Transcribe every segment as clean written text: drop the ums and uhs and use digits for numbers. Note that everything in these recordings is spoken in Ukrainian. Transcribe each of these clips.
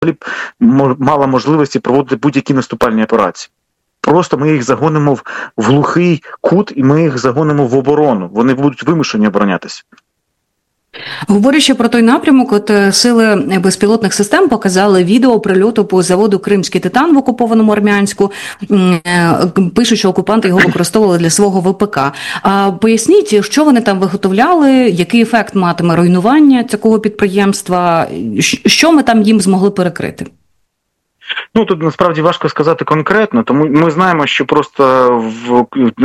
мала можливості проводити будь-які наступальні операції. Просто ми їх загонимо в глухий кут, і ми їх загонимо в оборону. Вони будуть вимушені оборонятися. Говорячи про той напрямок, от сили безпілотних систем показали відео прильоту по заводу «Кримський титан» в окупованому Армянську. Пишуть, що окупанти його використовували для свого ВПК. А поясніть, що вони там виготовляли, який ефект матиме руйнування цього підприємства, що ми там їм змогли перекрити? Ну, тут насправді важко сказати конкретно, тому ми знаємо, що просто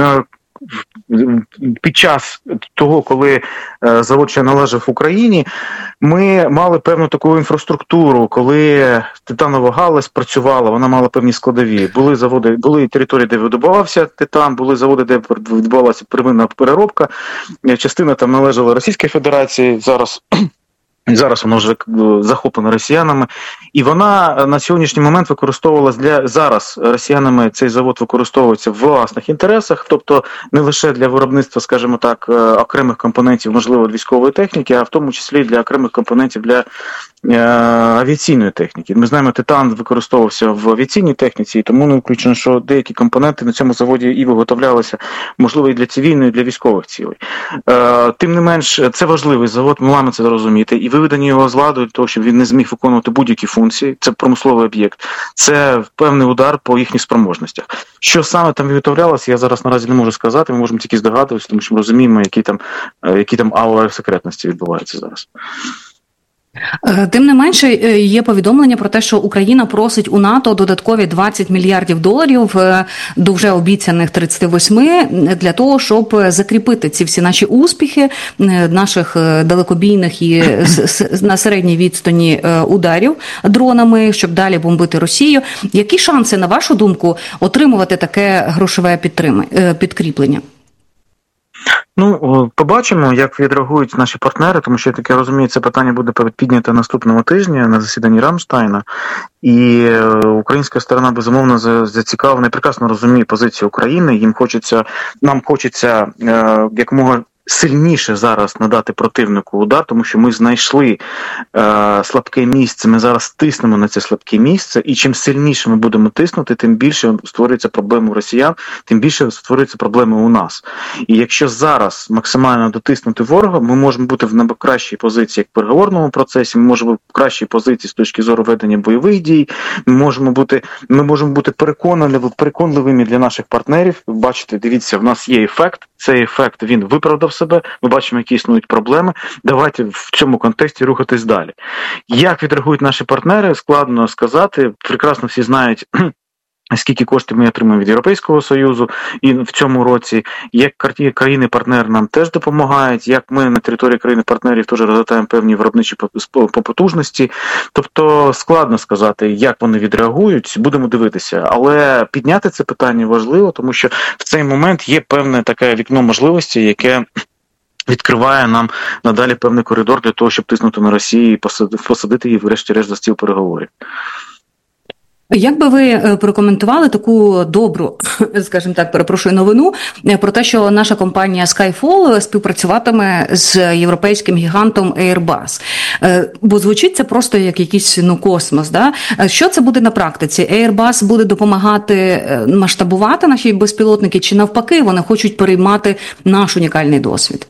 під час того, коли завод ще належав Україні, ми мали певну таку інфраструктуру, коли титанова галузь працювала, вона мала певні складові. Були заводи, були території, де видобувався титан, були заводи, де відбувалася первинна переробка. Частина там належала Російській Федерації, зараз вона вже захоплена росіянами, і вона на сьогоднішній момент використовувалась зараз росіянами, цей завод використовується в власних інтересах, тобто не лише для виробництва, скажімо так, окремих компонентів, можливо, військової техніки, а в тому числі для окремих компонентів для авіаційної техніки. Ми знаємо, титан використовувався в авіаційній техніці, і тому не виключено, що деякі компоненти на цьому заводі і виготовлялися, можливо, і для цивільної, і для військових цілей. Тим не менш, це важливий завод, ми маємо це зрозуміти, і виведення його з ладу для того, щоб він не зміг виконувати будь-які функції, це промисловий об'єкт, це певний удар по їхніх спроможностях. Що саме там виготовлялося, я зараз наразі не можу сказати, ми можемо тільки здогадуватися, тому що ми розуміємо, які там аури секретності відбуваються зараз. Тим не менше, є повідомлення про те, що Україна просить у НАТО додаткові $20 мільярдів до вже обіцяних 38 для того, щоб закріпити ці всі наші успіхи, наших далекобійних і на середній відстані ударів дронами, щоб далі бомбити Росію. Які шанси, на вашу думку, отримувати таке грошове підкріплення? Ну, побачимо, як відреагують наші партнери, тому що, я таке розумію, це питання буде піднято наступного тижня на засіданні Рамштайна. І українська сторона, безумовно, зацікавлена і прекрасно розуміє позицію України. Нам хочеться якомога сильніше зараз надати противнику удар, тому що ми знайшли слабке місце, ми зараз тиснемо на це слабке місце, і чим сильніше ми будемо тиснути, тим більше створюється проблеми у росіян, тим більше створюється проблеми у нас. І якщо зараз максимально дотиснути ворога, ми можемо бути в найкращій позиції як в переговорному процесі, ми можемо бути в кращій позиції з точки зору ведення бойових дій, ми можемо бути переконливими для наших партнерів. Бачите, дивіться, в нас є ефект, цей ефект, він виправдав себе, ми бачимо, які існують проблеми, давайте в цьому контексті рухатись далі. Як відреагують наші партнери, складно сказати, прекрасно всі знають, скільки коштів ми отримаємо від Європейського Союзу і в цьому році, як країни-партнери нам теж допомагають, як ми на території країн-партнерів теж розглядаємо певні виробничі потужності. Тобто складно сказати, як вони відреагують, будемо дивитися. Але підняти це питання важливо, тому що в цей момент є певне таке вікно можливості, яке відкриває нам надалі певний коридор для того, щоб тиснути на Росію і посадити її врешті-решт за стіл переговорів. Як би ви прокоментували таку добру, скажімо так, новину про те, що наша компанія Skyfall співпрацюватиме з європейським гігантом Airbus? Бо звучить це просто як якийсь космос. Да? Що це буде на практиці? Airbus буде допомагати масштабувати наші безпілотники, чи навпаки вони хочуть переймати наш унікальний досвід?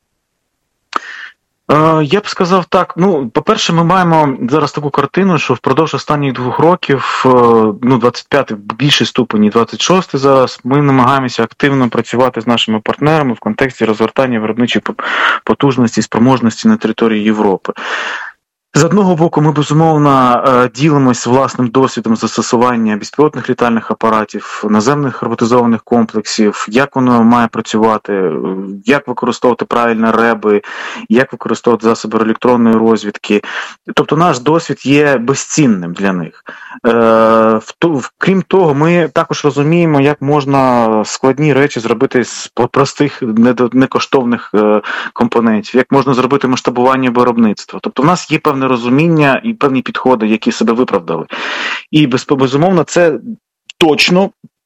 Я б сказав так, по-перше, ми маємо зараз таку картину, що впродовж останніх 2 років, 25-й в більшій ступені, 26-й зараз, ми намагаємося активно працювати з нашими партнерами в контексті розгортання виробничих потужностей і спроможності на території Європи. З одного боку, ми, безумовно, ділимось власним досвідом застосування безпілотних літальних апаратів, наземних роботизованих комплексів, як воно має працювати, як використовувати правильно реби, як використовувати засоби електронної розвідки. Тобто наш досвід є безцінним для них. Крім того, ми також розуміємо, як можна складні речі зробити з простих, некоштовних компонентів, як можна зробити масштабування виробництва. Тобто в нас є певне розуміння і певні підходи, які себе виправдали. І безумовно це точно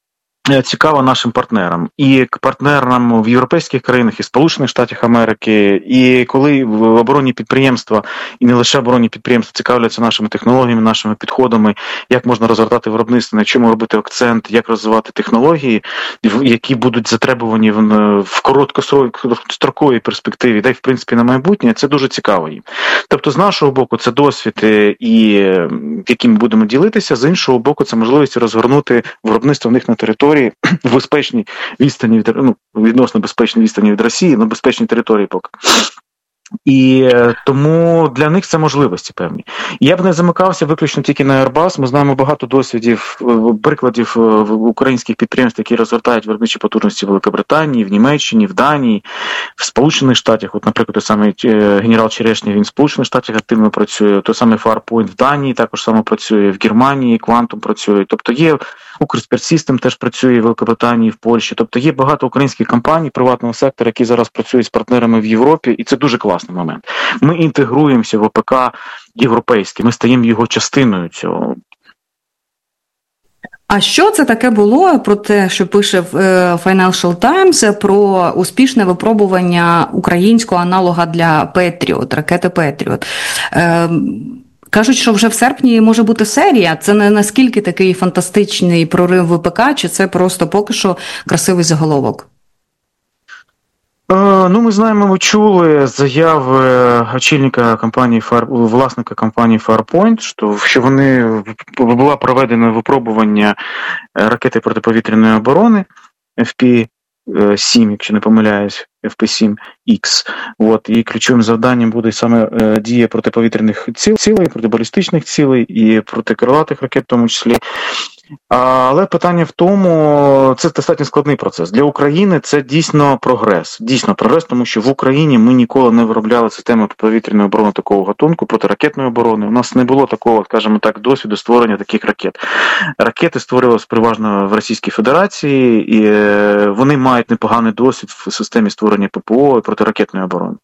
цікава нашим партнерам. І партнерам в європейських країнах, і Сполучених Штатів Америки, і коли оборонні підприємства, і не лише оборонні підприємства, цікавляться нашими технологіями, нашими підходами, як можна розгортати виробництво, на чому робити акцент, як розвивати технології, які будуть затребувані в короткостроковій перспективі, да й в принципі на майбутнє, це дуже цікаво їм. Тобто, з нашого боку, це досвід, яким ми будемо ділитися, з іншого боку, це можливість розгорнути виробництво в них на території, в безпечній відстані відносно безпечній відстані від Росії, на безпечній території поки. І тому для них це можливості певні. Я б не замикався виключно тільки на Airbus. Ми знаємо багато досвідів, прикладів українських підприємств, які розгортають виробничі потужності в Великобританії, в Німеччині, в Данії, в Сполучених Штатах. От, наприклад, той самий генерал Черешня, він в Сполучених Штатах активно працює, той самий Farpoint в Данії також само працює, в Германії Quantum працює. Тобто є Укрспецсистем теж працює в Великобританії, в Польщі. Тобто є багато українських компаній приватного сектора, які зараз працюють з партнерами в Європі, і це дуже класний момент. Ми інтегруємося в ОПК європейське, ми стаємо його частиною цього. А що це таке було про те, що пише Financial Times про успішне випробування українського аналога для Patriot, ракети Patriot? Кажуть, що вже в серпні може бути серія. Це не наскільки такий фантастичний прорив ВПК, чи це просто поки що красивий заголовок? Ну, ми знаємо, ми чули заяви очільника компанії, власника компанії Farpoint, що було проведено випробування ракети протиповітряної оборони FP-7, якщо не помиляюсь, FP-7X. І ключовим завданням буде саме дія протиповітряних цілей, протибалістичних цілей і протикрилатих ракет в тому числі. Але питання в тому, це достатньо складний процес. Для України це дійсно прогрес, тому що в Україні ми ніколи не виробляли систему повітряної оборони такого гатунку, протиракетної оборони. У нас не було такого, скажімо так, досвіду створення таких ракет. Ракети створювалися переважно в Російській Федерації, і вони мають непоганий досвід в системі створення ППО і протиракетної оборони.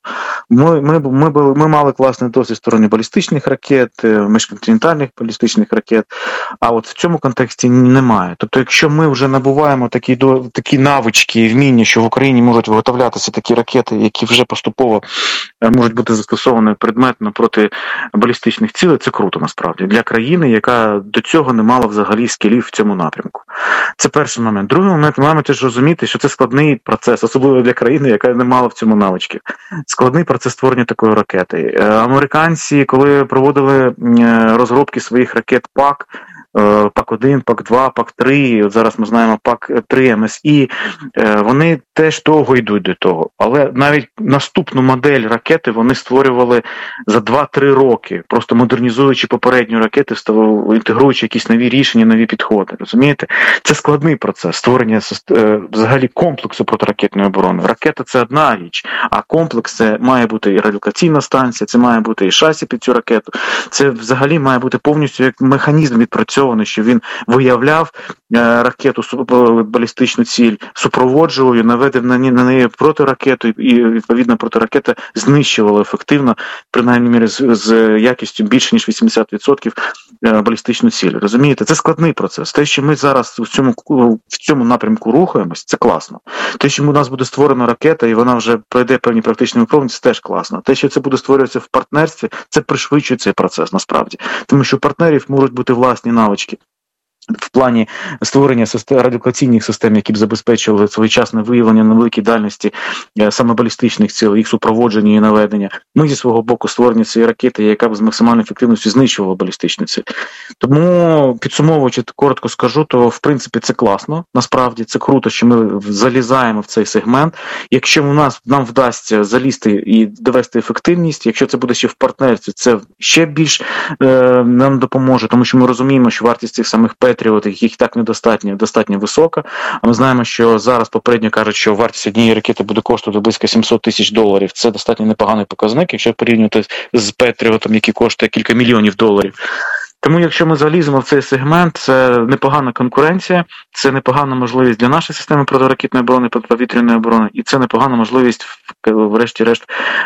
Ми мали класний досвід створення балістичних ракет, міжконтинентальних балістичних ракет, а от в цьому контексті немає. Тобто, якщо ми вже набуваємо такі навички і вміння, що в Україні можуть виготовлятися такі ракети, які вже поступово можуть бути застосовані предметно проти балістичних цілей, це круто насправді. Для країни, яка до цього не мала взагалі скілів в цьому напрямку. Це перший момент. Другий момент, ми маємо теж розуміти, що це складний процес, особливо для країни, яка не мала в цьому навички. Складний процес створення такої ракети. Американці, коли проводили розробки своїх ракет ПАК, ПАК-1, ПАК-2, ПАК-3, от зараз ми знаємо ПАК-3 МСІ, вони теж довго йдуть до того. Але навіть наступну модель ракети вони створювали за 2-3 роки, просто модернізуючи попередню ракету, інтегруючи якісь нові рішення, нові підходи. Розумієте? Це складний процес створення взагалі комплексу протиракетної оборони. Ракета – це одна річ, а комплекс – це має бути і радіолокаційна станція, це має бути і шасі під цю ракету. Це взагалі має бути повністю як механізм відпрацьований, що він виявляв ракету, балістичну ціль, супроводжував, наведив на неї протиракету, і відповідно протиракета знищувала ефективно, принаймні мірі з якістю більше ніж 80% балістичну ціль. Розумієте? Це складний процес. Те, що ми зараз в цьому напрямку рухаємось, це класно. Те, що у нас буде створена ракета, і вона вже пройде певні практичні випробування, це теж класно. Те, що це буде створюватися в партнерстві, це пришвидшує цей процес насправді. Тому що у партнерів можуть бути власні навички в плані створення радіолокаційних систем, які б забезпечували своєчасне виявлення на великій дальності саме балістичних цілей, їх супроводження і наведення. Ми зі свого боку створення цієї ракети, яка б з максимальною ефективністю знищувала балістичні цілі. Тому, підсумовуючи, коротко скажу, то в принципі це класно, насправді це круто, що ми залізаємо в цей сегмент. Якщо нам вдасться залізти і довести ефективність, якщо це буде ще в партнерстві, це ще більш нам допоможе, тому що ми розуміємо, що вартість цих самих яких так недостатньо, достатньо висока. А ми знаємо, що зараз попередньо кажуть, що вартість однієї ракети буде коштувати близько $700 тисяч. Це достатньо непоганий показник, якщо порівнювати з Петріотом, який коштує кілька мільйонів доларів. Тому якщо ми заліземо в цей сегмент, це непогана конкуренція, це непогана можливість для нашої системи протиракетної оборони, протиповітряної оборони, і це непогана можливість, врешті-решт,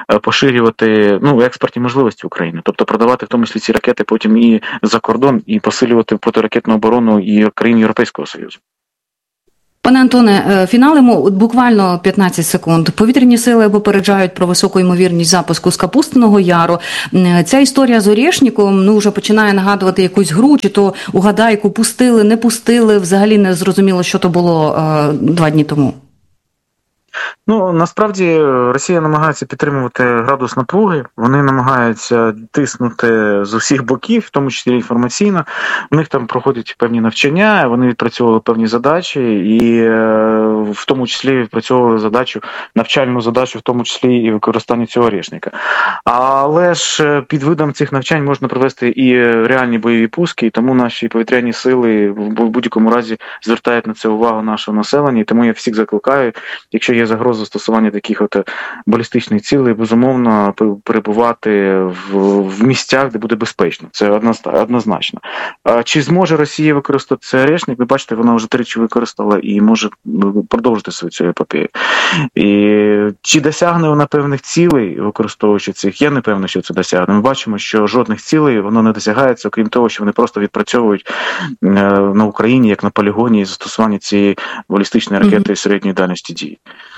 поширювати експортні можливості України. Тобто продавати в тому числі ці ракети потім і за кордон, і посилювати протиракетну оборону і країн Європейського Союзу. Пане Антоне, фіналимо буквально 15 секунд. Повітряні сили попереджають про високу ймовірність запуску з Капустиного Яру. Ця історія з Орєшніком вже починає нагадувати якусь гру, чи то угадайку пустили, не пустили, взагалі не зрозуміло, що то було 2 дні тому. Насправді Росія намагається підтримувати градус напруги, вони намагаються тиснути з усіх боків, в тому числі інформаційно. У них там проходять певні навчання, вони відпрацьовували певні задачі і в тому числі відпрацьовували навчальну задачу, в тому числі і використання цього Орєшніка. Але ж під видом цих навчань можна провести і реальні бойові пуски, і тому наші повітряні сили в будь-якому разі звертають на це увагу нашого населення, і тому я всіх закликаю, якщо є загроза застосування таких балістичних цілей, безумовно, перебувати в місцях, де буде безпечно. Це однозначно. Чи зможе Росія використати цей Орєшнік? Ви бачите, вона вже 3 використала і може продовжити свою цю епопею. І чи досягне вона певних цілей, використовуючи цих? Я не певний, що це досягне. Ми бачимо, що жодних цілей воно не досягається, окрім того, що вони просто відпрацьовують на Україні, як на полігоні, застосування цієї балістичної ракети середньої дальності дії.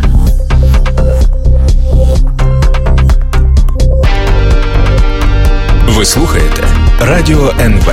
Ви слухаєте Радіо НВ.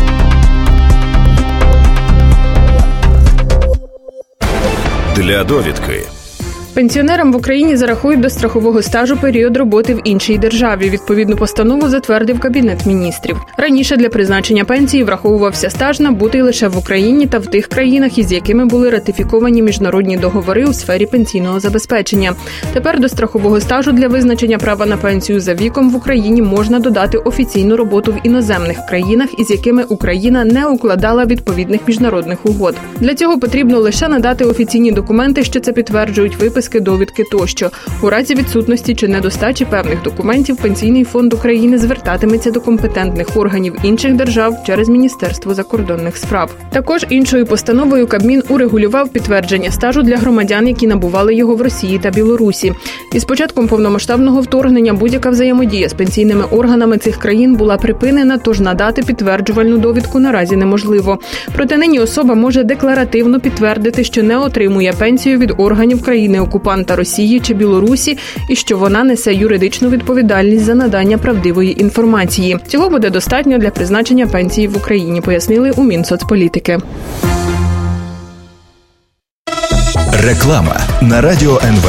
Для довідки. Пенсіонерам в Україні зарахують до страхового стажу період роботи в іншій державі. Відповідну постанову затвердив Кабінет міністрів. Раніше для призначення пенсії враховувався стаж, набутий лише в Україні та в тих країнах, із якими були ратифіковані міжнародні договори у сфері пенсійного забезпечення. Тепер до страхового стажу для визначення права на пенсію за віком в Україні можна додати офіційну роботу в іноземних країнах, із якими Україна не укладала відповідних міжнародних угод. Для цього потрібно лише надати офіційні документи, що це підтверджують, виписки, довідки тощо. У разі відсутності чи недостачі певних документів Пенсійний фонд України звертатиметься до компетентних органів інших держав через Міністерство закордонних справ. Також іншою постановою Кабмін урегулював підтвердження стажу для громадян, які набували його в Росії та Білорусі. Із початком повномасштабного вторгнення будь-яка взаємодія з пенсійними органами цих країн була припинена, тож надати підтверджувальну довідку наразі неможливо. Проте нині особа може декларативно підтвердити, що не отримує пенсію від органів країни-окупанта Росії чи Білорусі і що вона несе юридичну відповідальність за надання правдивої інформації. Цього буде достатньо для призначення пенсії в Україні, пояснили у Мінсоцполітики. Реклама на Радіо НВ.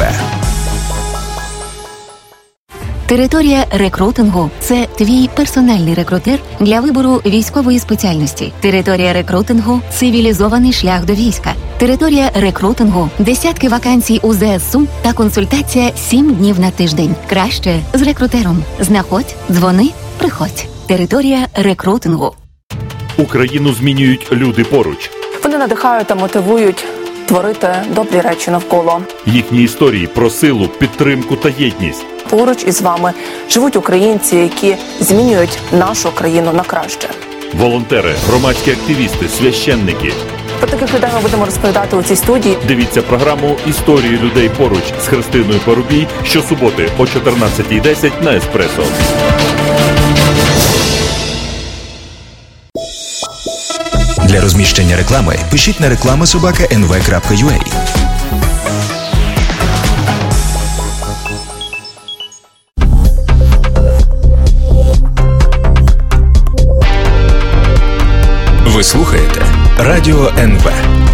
Територія рекрутингу – це твій персональний рекрутер для вибору військової спеціальності. Територія рекрутингу – цивілізований шлях до війська. Територія рекрутингу – десятки вакансій у ЗСУ та консультація 7 днів на тиждень. Краще з рекрутером. Знаходь, дзвони, приходь. Територія рекрутингу. Україну змінюють люди поруч. Вони надихають та мотивують творити добрі речі навколо. Їхні історії про силу, підтримку та єдність. Поруч із вами живуть українці, які змінюють нашу країну на краще. Волонтери, громадські активісти, священники. Про таких людей ми будемо розповідати у цій студії. Дивіться програму «Історії людей поруч» з Христиною Парубій щосуботи о 14:10 на Еспресо. Для розміщення реклами пишіть на reklama@nv.ua. Ви слухаєте Радіо НВ.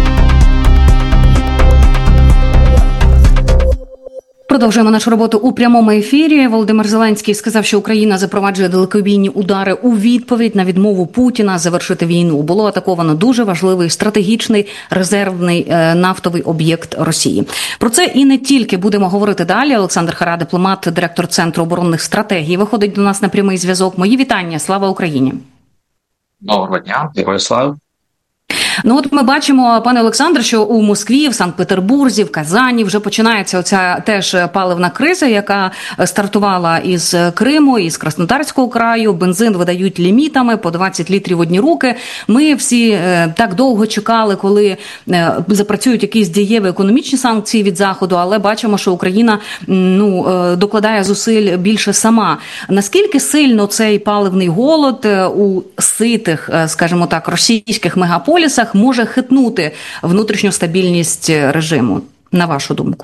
Продовжуємо нашу роботу у прямому ефірі. Володимир Зеленський сказав, що Україна запроваджує далекобійні удари у відповідь на відмову Путіна завершити війну. Було атаковано дуже важливий стратегічний резервний нафтовий об'єкт Росії. Про це і не тільки будемо говорити далі. Олександр Хара, дипломат, директор Центру оборонних стратегій, виходить до нас на прямий зв'язок. Мої вітання. Слава Україні! Доброго дня, героям слава. От ми бачимо, пане Олександре, що у Москві, в Санкт-Петербурзі, в Казані вже починається оця теж паливна криза, яка стартувала із Криму, із Краснодарського краю. Бензин видають лімітами по 20 літрів в одні руки. Ми всі так довго чекали, коли запрацюють якісь дієві економічні санкції від Заходу, але бачимо, що Україна докладає зусиль більше сама. Наскільки сильно цей паливний голод у ситих, скажімо так, російських мегаполісах регіонах може хитнути внутрішню стабільність режиму, на вашу думку?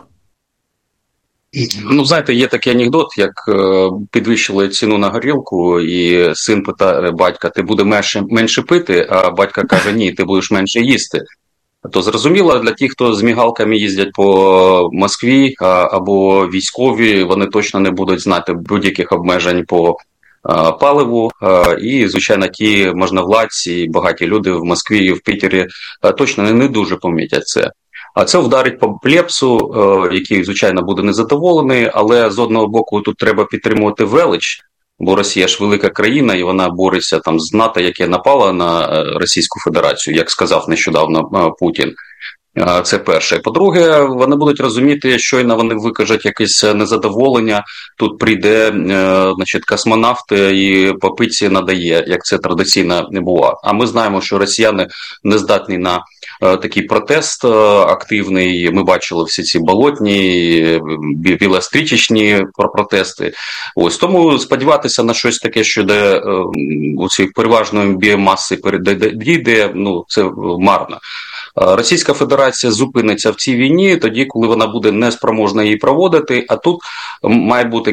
Ну, знаєте, є такий анекдот, як підвищили ціну на горілку, і син питає батька: ти будеш менше пити? А батька каже: ні, ти будеш менше їсти. То зрозуміло, для тих, хто з мігалками їздять по Москві або військові, вони точно не будуть знати будь-яких обмежень по паливу. І, звичайно, ті можновладці, багаті люди в Москві і в Пітері точно не дуже помітять це. А це вдарить по плебсу, який, звичайно, буде незадоволений, але з одного боку тут треба підтримувати велич, бо Росія ж велика країна, і вона бореться там з НАТО, яке напало на Російську Федерацію, як сказав нещодавно Путін. Це перше. По-друге, вони будуть розуміти, щойно вони викажуть якесь незадоволення, тут прийде, значить, космонавт і по пиці надає, як це традиційно не було. А ми знаємо, що росіяни не здатні на такий протест активний. Ми бачили всі ці болотні, білострічечні протести. Ось тому сподіватися на щось таке, що де у цій переважної біомаси дійде, ну це марно. Російська Федерація зупиниться в цій війні тоді, коли вона буде неспроможна її проводити, а тут має бути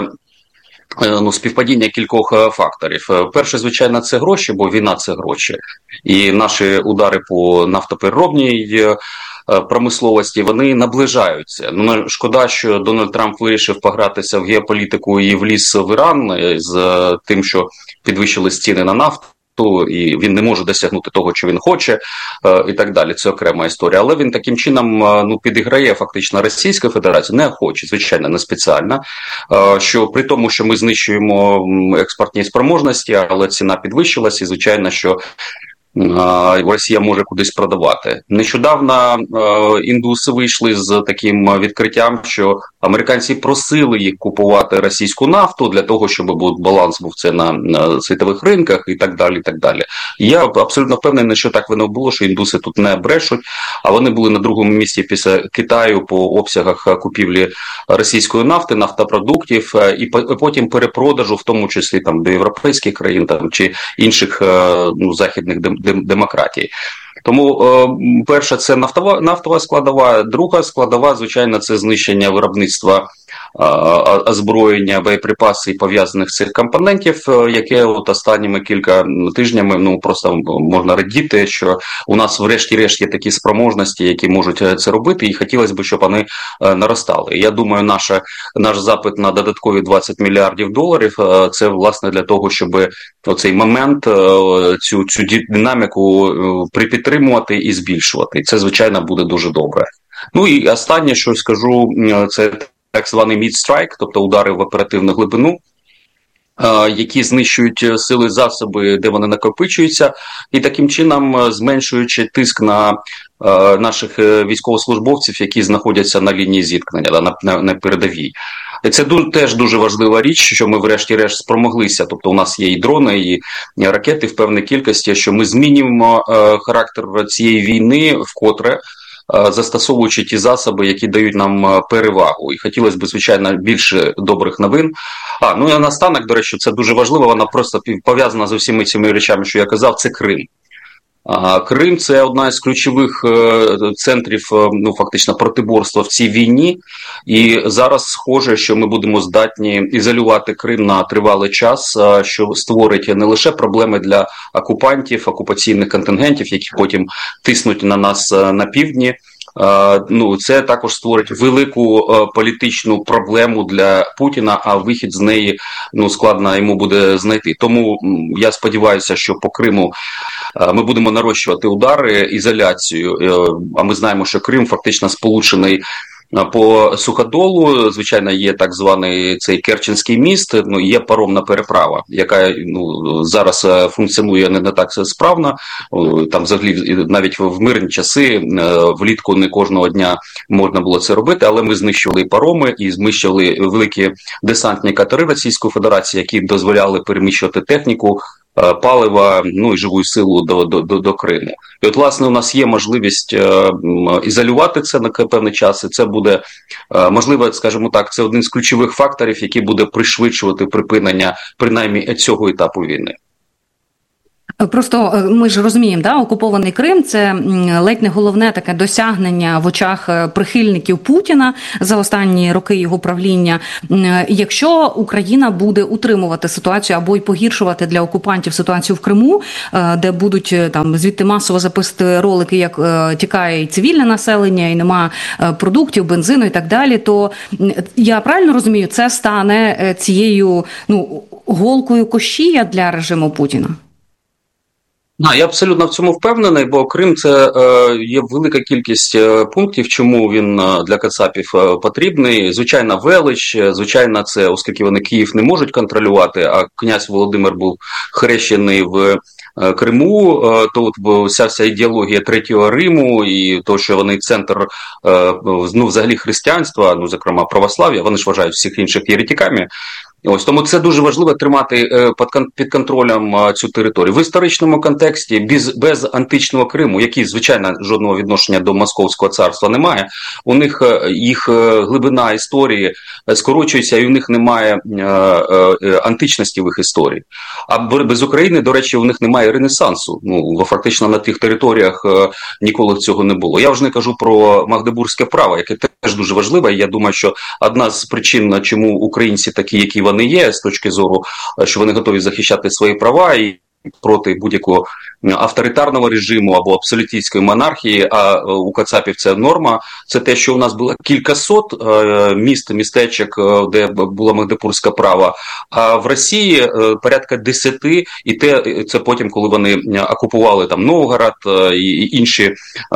співпадіння кількох факторів. Перше, звичайно, це гроші, бо війна – це гроші. І наші удари по нафтопереробній промисловості, вони наближаються. Ну, шкода, що Дональд Трамп вирішив погратися в геополітику і вліз в Іран з тим, що підвищились ціни на нафту, і він не може досягнути того, що він хоче, і так далі. Це окрема історія. Але він таким чином підіграє фактично Російська Федерація, не хоче, звичайно, не спеціально, що при тому, що ми знищуємо експортні спроможності, але ціна підвищилась, і звичайно, що Росія може кудись продавати. Нещодавно індуси вийшли з таким відкриттям, що американці просили їх купувати російську нафту для того, щоб баланс був це на світових ринках і так далі, і так далі. Я абсолютно впевнений, що так воно було, що індуси тут не брешуть, а вони були на другому місці після Китаю по обсягах купівлі російської нафти, нафтопродуктів, і потім перепродажу, в тому числі там до європейських країн там, чи інших західних демократій. Тому перша – це нафтова складова, друга складова, звичайно, це знищення виробництва озброєння, боєприпаси і пов'язаних цих компонентів, яке от останніми кілька тижнями просто можна радіти, що у нас врешті-решт є такі спроможності, які можуть це робити, і хотілося б, щоб вони наростали. Я думаю, наш запит на додаткові $20 мільярдів – це, власне, для того, щоб оцей момент, цю динаміку припідтримувати і збільшувати. Це, звичайно, буде дуже добре. Ну і останнє, що скажу, це так званий mid-strike, тобто удари в оперативну глибину, які знищують сили засоби, де вони накопичуються, і таким чином зменшуючи тиск на наших військовослужбовців, які знаходяться на лінії зіткнення, на передовій. І це теж дуже важлива річ, що ми врешті-решт спромоглися, тобто у нас є і дрони, і ракети в певній кількості, що ми змінюємо характер цієї війни вкотре, застосовуючи ті засоби, які дають нам перевагу. І хотілося б, звичайно, більше добрих новин. Ну і наостанок, до речі, це дуже важливо, вона просто пов'язана з усіма цими речами, що я казав, це Крим. Крим – це одна з ключових центрів, фактично, протиборства в цій війні. І зараз схоже, що ми будемо здатні ізолювати Крим на тривалий час, що створить не лише проблеми для окупантів, окупаційних контингентів, які потім тиснуть на нас на півдні. Це також створить велику політичну проблему для Путіна, а вихід з неї складно йому буде знайти. Тому я сподіваюся, що по Криму ми будемо нарощувати удари, ізоляцію, а ми знаємо, що Крим фактично сполучений по суходолу. Звичайно, є так званий цей Керченський міст, є паромна переправа, яка зараз функціонує не так справно. Там взагалі навіть в мирні часи влітку не кожного дня можна було це робити, але ми знищували пароми і знищили великі десантні катери Російської Федерації, які дозволяли переміщувати техніку, палива, і живу силу до Криму. І от, власне, у нас є можливість ізолювати це на певний час, і це буде, можливо, скажімо так, це один з ключових факторів, який буде пришвидшувати припинення, принаймні, цього етапу війни. Просто ми ж розуміємо, да, окупований Крим – це ледь не головне таке досягнення в очах прихильників Путіна за останні роки його правління. Якщо Україна буде утримувати ситуацію або й погіршувати для окупантів ситуацію в Криму, де будуть там звідти масово записувати ролики, як тікає і цивільне населення, і нема продуктів, бензину і так далі, то я правильно розумію, це стане цією голкою Кощія для режиму Путіна? Я абсолютно в цьому впевнений, бо Крим – це є велика кількість пунктів, чому він для кацапів потрібний. Звичайно, велич, звичайно, це, оскільки вони Київ не можуть контролювати, а князь Володимир був хрещений в Криму, то вся ідеологія Третього Риму і то, що вони центр, взагалі християнства, зокрема православ'я, вони ж вважають всіх інших єретиками. Ось тому це дуже важливо тримати під контролем цю територію. В історичному контексті без античного Криму, який, звичайно, жодного відношення до Московського царства немає, у них їх глибина історії скорочується, і у них немає античності в їх історії. А без України, до речі, у них немає ренесансу. Фактично на тих територіях ніколи цього не було. Я вже не кажу про магдебурзьке право, яке теж дуже важливе. Я думаю, що одна з причин, чому українці такі, які вони є, з точки зору, що вони готові захищати свої права і проти будь-якого авторитарного режиму або абсолютистської монархії, а у кацапів це норма, це те, що у нас було кількасот містечок, де було магдебурзьке право, а в Росії порядка 10, і це потім, коли вони окупували там Новгород і інші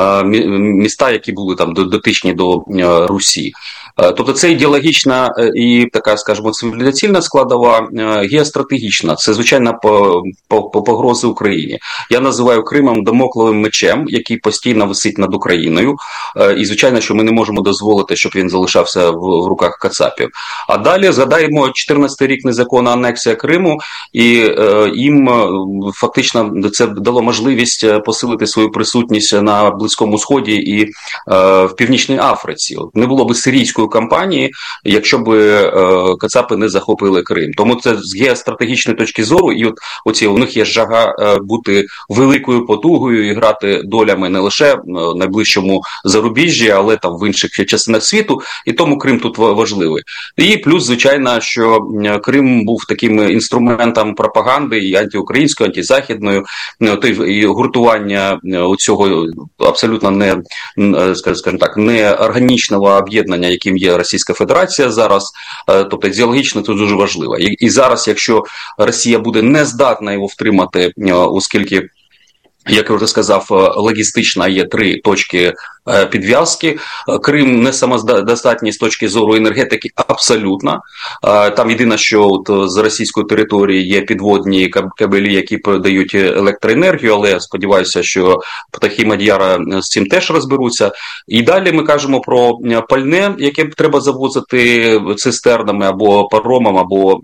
міста, які були там дотичні до Русі. Тобто це ідеологічна і така, скажімо, цивілізаційна складова, геостратегічна. Це, звичайно, погрози Україні. Я називаю Кримом дамокловим мечем, який постійно висить над Україною. І, звичайно, що ми не можемо дозволити, щоб він залишався в руках кацапів. А далі згадаємо 14-й рік незаконна анексія Криму, і їм фактично це дало можливість посилити свою присутність на Близькому Сході і в Північній Африці. Не було б сирійської кампанії, якщо б кацапи не захопили Крим. Тому це з геостратегічної точки зору, і у них є жага бути великою потугою і грати долями не лише в найближчому зарубіжжі, але там в інших частинах світу, і тому Крим тут важливий. І плюс, звичайно, що Крим був таким інструментом пропаганди і антиукраїнської, антизахідної, і гуртування цього абсолютно не органічного об'єднання, яким є Російська Федерація зараз, тобто ідеологічно це дуже важливо. І зараз, якщо Росія буде не здатна його втримати, оскільки, як я вже сказав, логістично є 3 точки підв'язки. Крим не самодостатній з точки зору енергетики абсолютно. Там єдине, що з російської території є підводні кабелі, які подають електроенергію, але я сподіваюся, що птахи Мад'яра з цим теж розберуться. І далі ми кажемо про пальне, яке треба завозити цистернами або паромом, або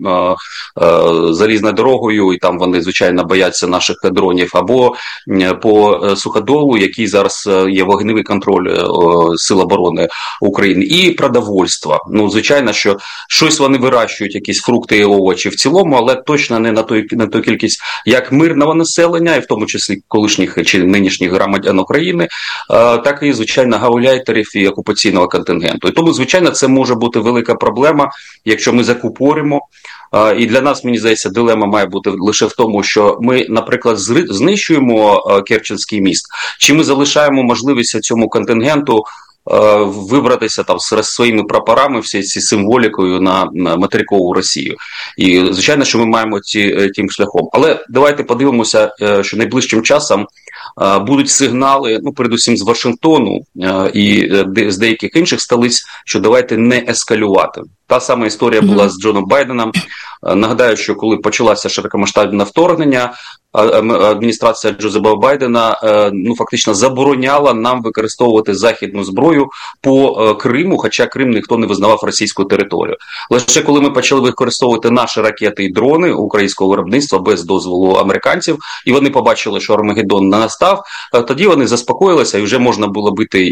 залізною дорогою, і там вони, звичайно, бояться наших дронів, або по суходолу, який зараз є вогневий контроль Сил оборони України, і продовольство. Звичайно, що щось вони вирощують, якісь фрукти і овочі в цілому, але точно не на ту кількість як мирного населення, і в тому числі колишніх чи нинішніх громадян України, так і, звичайно, гауляйтерів і окупаційного контингенту. І тому, звичайно, це може бути велика проблема, якщо ми закупоримо. І для нас, мені здається, дилема має бути лише в тому, що ми, наприклад, знищуємо Керченський міст, чи ми залишаємо можливість цьому контингенту вибратися там з своїми прапорами, всією цією символікою на материкову Росію. І, звичайно, що ми маємо тим шляхом. Але давайте подивимося, що найближчим часом будуть сигнали, передусім з Вашингтону і з деяких інших столиць, що давайте не ескалювати. Та сама історія була з Джоном Байденом. Нагадаю, що коли почалося широкомасштабне вторгнення, адміністрація Джозефа Байдена фактично забороняла нам використовувати західну зброю по Криму, хоча Крим ніхто не визнавав російською територією. Лише коли ми почали використовувати наші ракети і дрони українського виробництва без дозволу американців, і вони побачили, що Армагеддон не настав, тоді вони заспокоїлися, і вже можна було бити і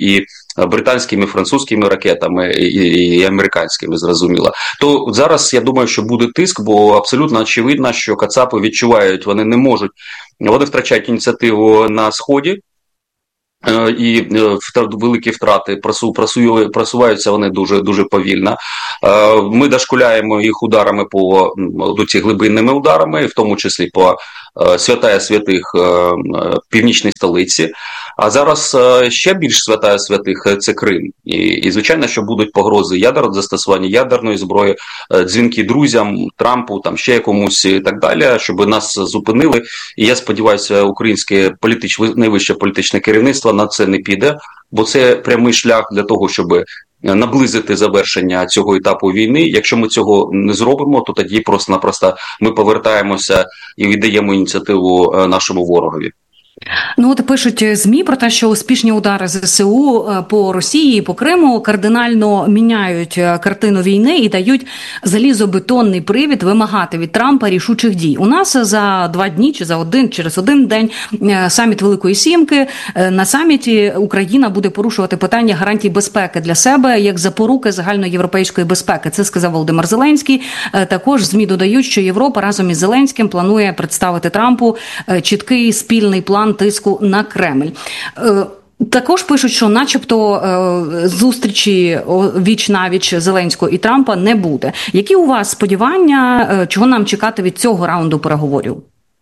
британськими, французькими ракетами і американськими, зрозуміло. То зараз, я думаю, що буде тиск, бо абсолютно очевидно, що кацапи відчувають, вони не можуть, вони втрачають ініціативу на Сході, і великі втрати, просуваються вони дуже повільно. Ми дошкуляємо їх ударами по глибинними ударами, в тому числі по святая святих північній столиці. А зараз ще більш святая святих – це Крим. І звичайно, що будуть погрози застосування ядерної зброї, дзвінки друзям, Трампу, там ще якомусь і так далі, щоб нас зупинили. І я сподіваюся, українське найвище політичне керівництво на це не піде, бо це прямий шлях для того, щоб наблизити завершення цього етапу війни. Якщо ми цього не зробимо, то тоді просто-напросто ми повертаємося і віддаємо ініціативу нашому ворогові. Ну, от пишуть ЗМІ про те, що успішні удари ЗСУ по Росії і по Криму кардинально міняють картину війни і дають залізобетонний привід вимагати від Трампа рішучих дій. У нас за 2 дні чи через один день саміт Великої Сімки. На саміті Україна буде порушувати питання гарантій безпеки для себе як запоруки загальноєвропейської безпеки. Це сказав Володимир Зеленський. Також ЗМІ додають, що Європа разом із Зеленським планує представити Трампу чіткий спільний план тиску на Кремль. Також пишуть, що начебто зустрічі віч-навіч Зеленського і Трампа не буде. Які у вас сподівання, чого нам чекати від цього раунду переговорів?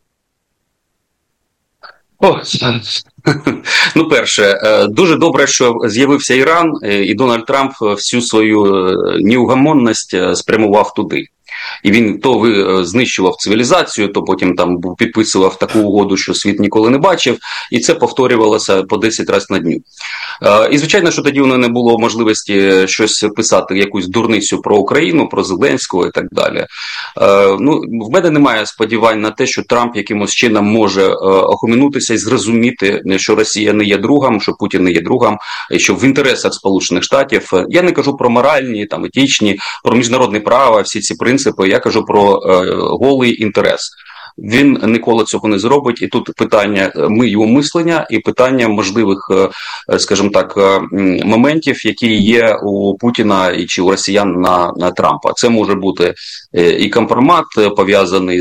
Ну, перше, дуже добре, що з'явився Іран, і Дональд Трамп всю свою неугомонність спрямував туди. І він то знищував цивілізацію, то потім там підписував таку угоду, що світ ніколи не бачив, і це повторювалося по 10 разів на дню. І, звичайно, що тоді у мене не було можливості щось писати, якусь дурницю про Україну, про Зеленського і так далі. Ну, в мене немає сподівань на те, що Трамп якимось чином може охоменутися і зрозуміти, що Росія не є другом, що Путін не є другом, і що в інтересах Сполучених Штатів. Я не кажу про моральні, там, етичні, про міжнародне право, всі ці принципи, я кажу про голий інтерес. Він ніколи цього не зробить, і тут питання його мислення і питання можливих, скажімо так, моментів, які є у Путіна чи у росіян на Трампа. Це може бути і компромат, пов'язаний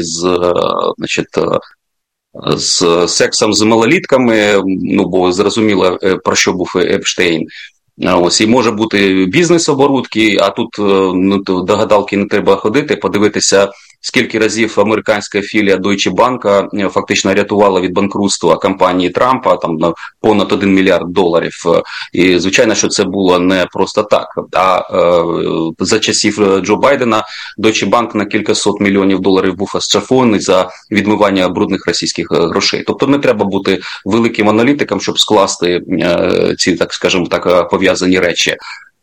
з сексом з малолітками, ну, бо зрозуміло, про що був Епштейн. Ось, і може бути бізнес-оборудки, а тут до гадалки не треба ходити, подивитися, скільки разів американська філія Deutsche Bank фактично рятувала від банкрутства компанії Трампа, там на понад $1 мільярд. І, звичайно, що це було не просто так. А за часів Джо Байдена Deutsche Bank на кількасот мільйонів доларів був оштрафований за відмивання брудних російських грошей. Тобто не треба бути великим аналітиком, щоб скласти ці, так скажімо так, пов'язані речі.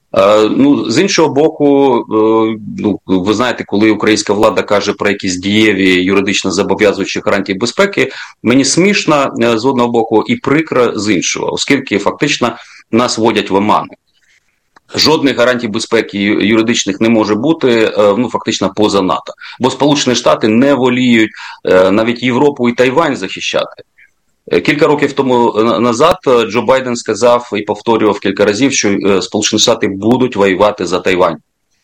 Ну, з іншого боку, ну, ви знаєте, коли українська влада каже про якісь дієві юридично зобов'язуючі гарантії безпеки, мені смішно з одного боку і прикро з іншого, оскільки фактично нас вводять в оману. Жодних гарантій безпеки юридичних не може бути, ну, фактично поза НАТО. Бо Сполучені Штати не воліють навіть Європу і Тайвань захищати. Кілька років тому назад Джо Байден сказав і повторював кілька разів, що Сполучені Штати будуть воювати за Тайвань.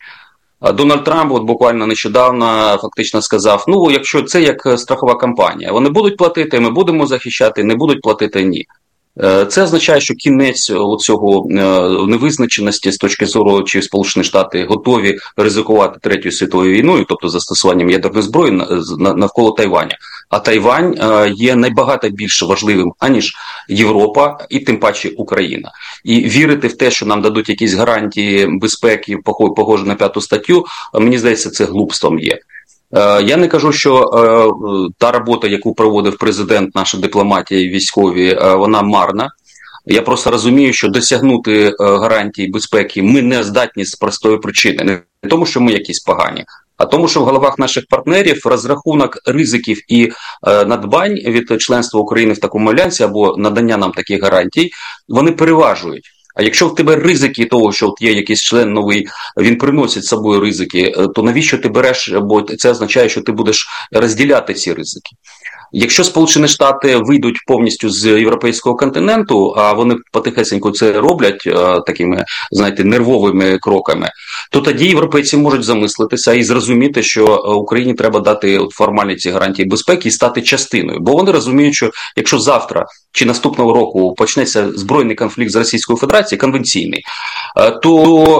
А Дональд Трамп от буквально нещодавно фактично сказав, ну, якщо це як страхова компанія, вони будуть платити, ми будемо захищати, не будуть платити – ні. Це означає, що кінець цього невизначеності з точки зору, чи Сполучені Штати готові ризикувати Третьою світовою війною, тобто застосуванням ядерної зброї навколо Тайваня. А Тайвань є набагато більш важливим, аніж Європа і тим паче Україна. І вірити в те, що нам дадуть якісь гарантії безпеки, похожі на 5 статтю, мені здається, це глупством є. Я не кажу, що та робота, яку проводив президент, наша дипломатія і військові, вона марна. Я просто розумію, що досягнути гарантій безпеки ми не здатні з простої причини. Не тому, що ми якісь погані, а тому, що в головах наших партнерів розрахунок ризиків і надбань від членства України в такому альянсі або надання нам таких гарантій, вони переважують. А якщо в тебе ризики того, що от є якийсь член новий, він приносить з собою ризики, то навіщо ти береш, бо це означає, що ти будеш розділяти ці ризики. Якщо Сполучені Штати вийдуть повністю з європейського континенту, а вони потихесенько це роблять такими, знаєте, нервовими кроками, то тоді європейці можуть замислитися і зрозуміти, що Україні треба дати формальні ці гарантії безпеки і стати частиною. Бо вони розуміють, що якщо завтра чи наступного року почнеться збройний конфлікт з Російською Федерацією, конвенційний, то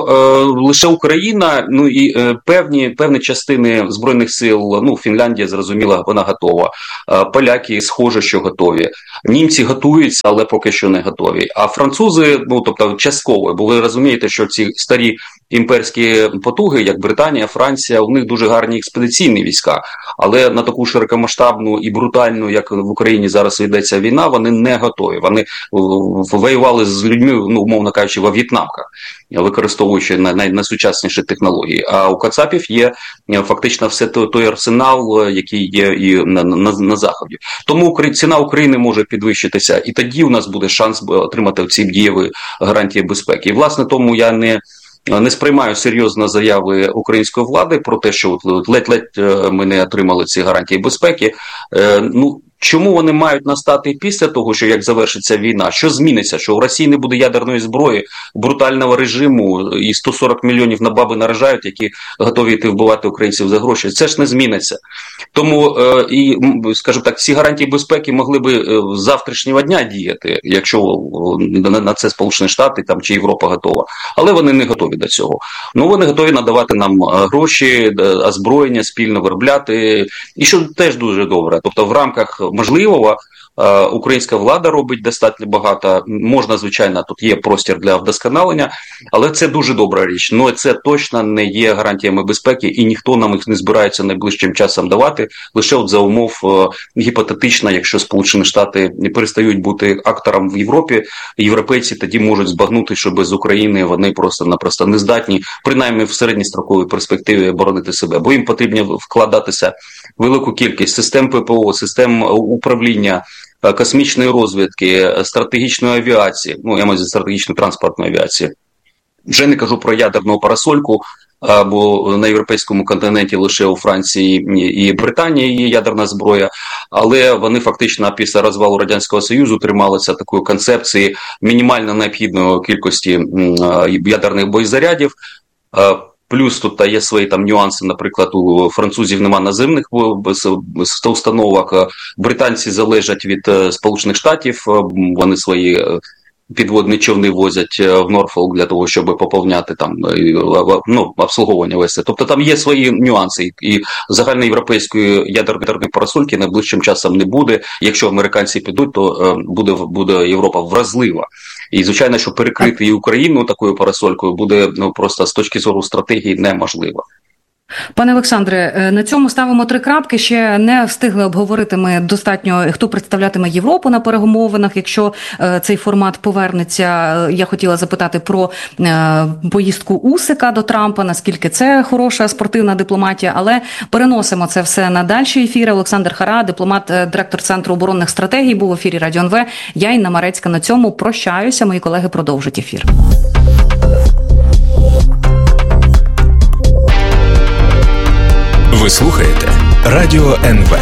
лише Україна, ну і певні частини Збройних сил, ну, Фінляндія, зрозуміло, вона готова. Поляки, схоже, що готові. Німці готуються, але поки що не готові. А французи, ну, тобто частково, бо ви розумієте, що ці старі імперські потуги, як Британія, Франція, у них дуже гарні експедиційні війська, але на таку широкомасштабну і брутальну, як в Україні зараз йдеться війна, вони не готові. Вони воювали з людьми, ну, умовно кажучи, во В'єтнамках, використовуючи найсучасніші технології. А у кацапів є фактично все той арсенал, який є і на Заході. Тому ціна України може підвищитися, і тоді у нас буде шанс отримати ці дієві гарантії безпеки. І, власне, тому я не сприймаю серйозно заяви української влади про те, що ледь-ледь ми не отримали ці гарантії безпеки. Ну, чому вони мають настати після того, що як завершиться війна? Що зміниться? Що у Росії не буде ядерної зброї, брутального режиму і 140 мільйонів на баби наражають, які готові йти вбивати українців за гроші? Це ж не зміниться. Тому, і, скажімо так, ці гарантії безпеки могли би з завтрашнього дня діяти, якщо на це Сполучені Штати там, чи Європа готова. Але вони не готові до цього. Ну, вони готові надавати нам гроші, озброєння, спільно виробляти. І що теж дуже добре. Тобто в рамках можливого українська влада робить достатньо багато. Можна, звичайно, тут є простір для вдосконалення, але це дуже добра річ. Ну, це точно не є гарантіями безпеки, і ніхто нам їх не збирається найближчим часом давати, лише от за умов гіпотетично, якщо Сполучені Штати не перестають бути актором в Європі, європейці тоді можуть збагнути, що без України вони просто-напросто не здатні, принаймні в середньостроковій перспективі, оборонити себе, бо їм потрібно вкладатися велику кількість систем ППО, систем управління, космічної розвідки, стратегічної авіації, ну, я маю стратегічної транспортної авіації. Вже не кажу про ядерну парасольку, бо на європейському континенті лише у Франції і Британії є ядерна зброя, але вони фактично після розвалу Радянського Союзу трималися такої концепції мінімально необхідної кількості ядерних боєзарядів. Плюс тут є свої там нюанси, наприклад, у французів нема наземних установок, британці залежать від Сполучених Штатів, вони свої підводні човни возять в Норфолк для того, щоб поповняти там, ну, обслуговування вести. Тобто там є свої нюанси, і загальноєвропейської ядерної парасольки найближчим часом не буде. Якщо американці підуть, то буде Європа вразлива. І, звичайно, що перекрити і Україну такою парасолькою буде, ну, просто з точки зору стратегії неможливо. Пане Олександре, на цьому ставимо 3 крапки. Ще не встигли обговорити ми достатньо, хто представлятиме Європу на перемовинах, якщо цей формат повернеться. Я хотіла запитати про поїздку Усика до Трампа, наскільки це хороша спортивна дипломатія, але переносимо це все на дальші ефіри. Олександр Хара, дипломат, директор Центру оборонних стратегій, був в ефірі Радіо НВ. Я, Інна Марецька, на цьому прощаюся. Мої колеги продовжать ефір. Ви слухаєте Радіо НВ.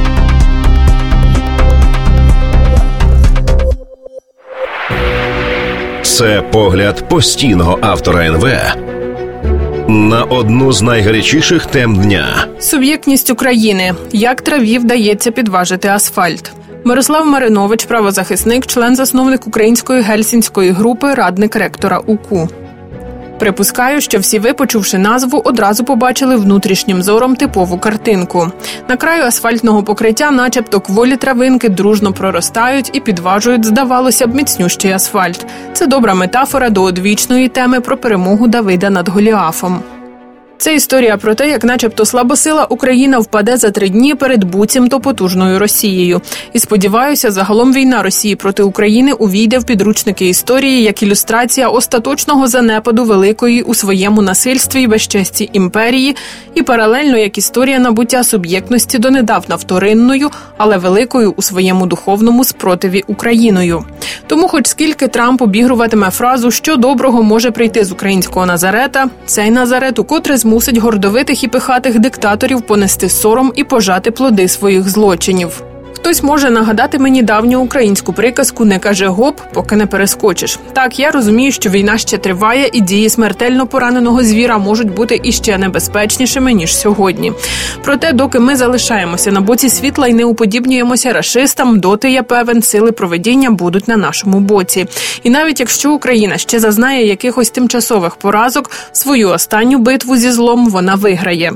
Це погляд постійного автора НВ на одну з найгарячіших тем дня. Суб'єктність України. Як траві вдається підважити асфальт. Мирослав Маринович, правозахисник, член-засновник української гельсінської групи, радник ректора УКУ. Припускаю, що всі ви, почувши назву, одразу побачили внутрішнім зором типову картинку. На краю асфальтного покриття начебто кволі травинки дружно проростають і підважують, здавалося б, міцнющий асфальт. Це добра метафора до одвічної теми про перемогу Давида над Голіафом. Це історія про те, як начебто слабосила Україна впаде за 3 дні перед буцімто потужною Росією. І сподіваюся, загалом війна Росії проти України увійде в підручники історії як ілюстрація остаточного занепаду великої у своєму насильстві і безчесті імперії і паралельно як історія набуття суб'єктності донедавна вторинною, але великою у своєму духовному спротиві Україною. Тому хоч скільки Трамп обігруватиме фразу «що доброго може прийти з українського Назарета», цей Назарет укотре змусить гордовитих і пихатих диктаторів понести сором і пожати плоди своїх злочинів. Хтось може нагадати мені давню українську приказку «Не кажи гоп, поки не перескочиш». Так, я розумію, що війна ще триває і дії смертельно пораненого звіра можуть бути іще небезпечнішими, ніж сьогодні. Проте, доки ми залишаємося на боці світла і не уподібнюємося рашистам, доти, я певен, сили провидіння будуть на нашому боці. І навіть якщо Україна ще зазнає якихось тимчасових поразок, свою останню битву зі злом вона виграє.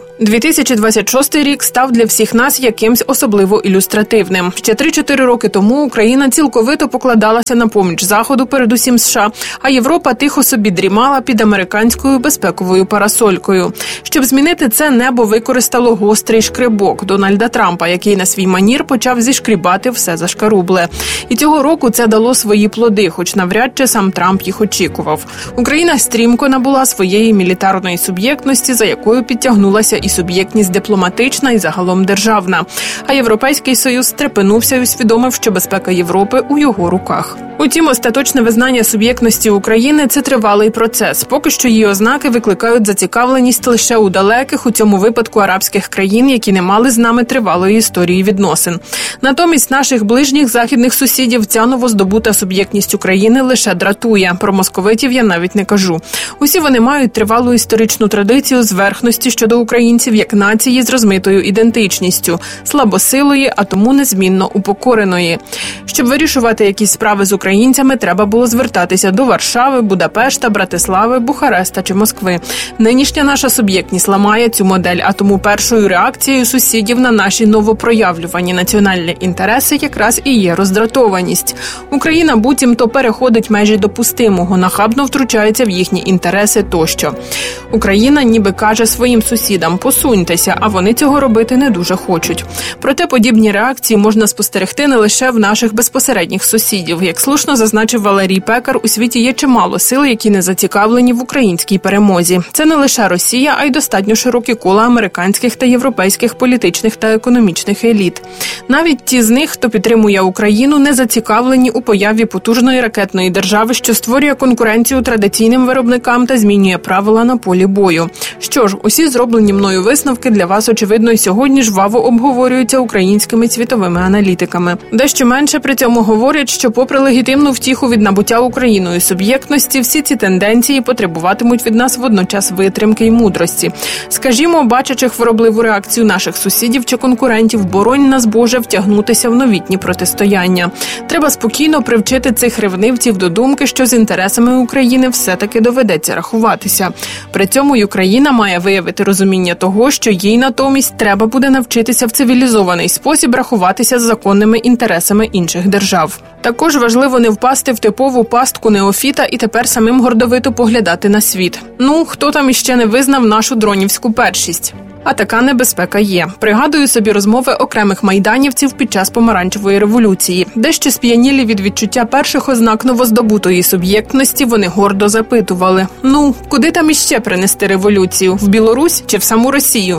2026 рік став для всіх нас якимсь особливо ілюстративним. Ще 3-4 роки тому Україна цілковито покладалася на поміч Заходу, передусім США, а Європа тихо собі дрімала під американською безпековою парасолькою. Щоб змінити це, небо використало гострий шкребок Дональда Трампа, який на свій манір почав зішкрібати все зашкарубле. І цього року це дало свої плоди, хоч навряд чи сам Трамп їх очікував. Україна стрімко набула своєї мілітарної суб'єктності, за якою підтягнулася і суб'єктність дипломатична, і загалом державна. А Європейський Союз стрепенувся і усвідомив, що безпека Європи у його руках. Утім, остаточне визнання суб'єктності України – це тривалий процес. Поки що її ознаки викликають зацікавленість лише у далеких, у цьому випадку арабських країн, які не мали з нами тривалої історії відносин. Натомість наших ближніх західних сусідів ця новоздобута суб'єктність України лише дратує. Про московитів я навіть не кажу. Усі вони мають тривалу історичну традицію зверхності щодо українців як нації з розмитою ідентичністю, слабосилої, а тому незмінно упокореної. Щоб вирішувати якісь справи з українцями, треба було звертатися до Варшави, Будапешта, Братислави, Бухареста чи Москви. Нинішня наша суб'єктність ламає цю модель, а тому першою реакцією сусідів на наші новопроявлювані національні інтереси якраз і є роздратованість. Україна буцімто переходить межі допустимого, нахабно втручається в їхні інтереси тощо. Україна ніби каже своїм сусідам «посуньтеся», а вони цього робити не дуже хочуть. Проте подібні реакції можна спостерегти не лише в наших безпосередніх сусідів. Як слушно зазначив Валерій Пекар, у світі є чимало сил, які не зацікавлені в українській перемозі. Це не лише Росія, а й достатньо широкі кола американських та європейських політичних та економічних еліт. Навіть ті з них, хто підтримує Україну, не зацікавлені у появі потужної ракетної держави, що створює конкуренцію традиційним виробникам та змінює правила на полі бою. Що ж, усі зроблені мною висновки для вас, очевидно, і сьогодні жваво обговорюються українськими світовими аналітиками. Дещо менше при цьому говорять, що попри легітимну втіху від набуття Україною суб'єктності, всі ці тенденції потребуватимуть від нас водночас витримки й мудрості. Скажімо, бачачи хворобливу реакцію наших сусідів чи конкурентів, боронь нас, Боже, втягнутися в новітні протистояння. Треба спокійно привчити цих ревнивців до думки, що з інтересами України все-таки доведеться рахуватися. При цьому й Україна має виявити розуміння того, що їй натомість треба буде навчитися в цивілізований спосіб рахуватися з законними інтересами інших держав. Також важливо не впасти в типову пастку неофіта і тепер самим гордовито поглядати на світ. Ну, хто там іще не визнав нашу дронівську першість? А така небезпека є. Пригадую собі розмови окремих майданівців під час помаранчевої революції. Дещо сп'янілі від відчуття перших ознак новоздобутої суб'єктності, вони гордо запитували: «Ну, куди там іще принести революцію? В Білорусь чи в саму Росію?»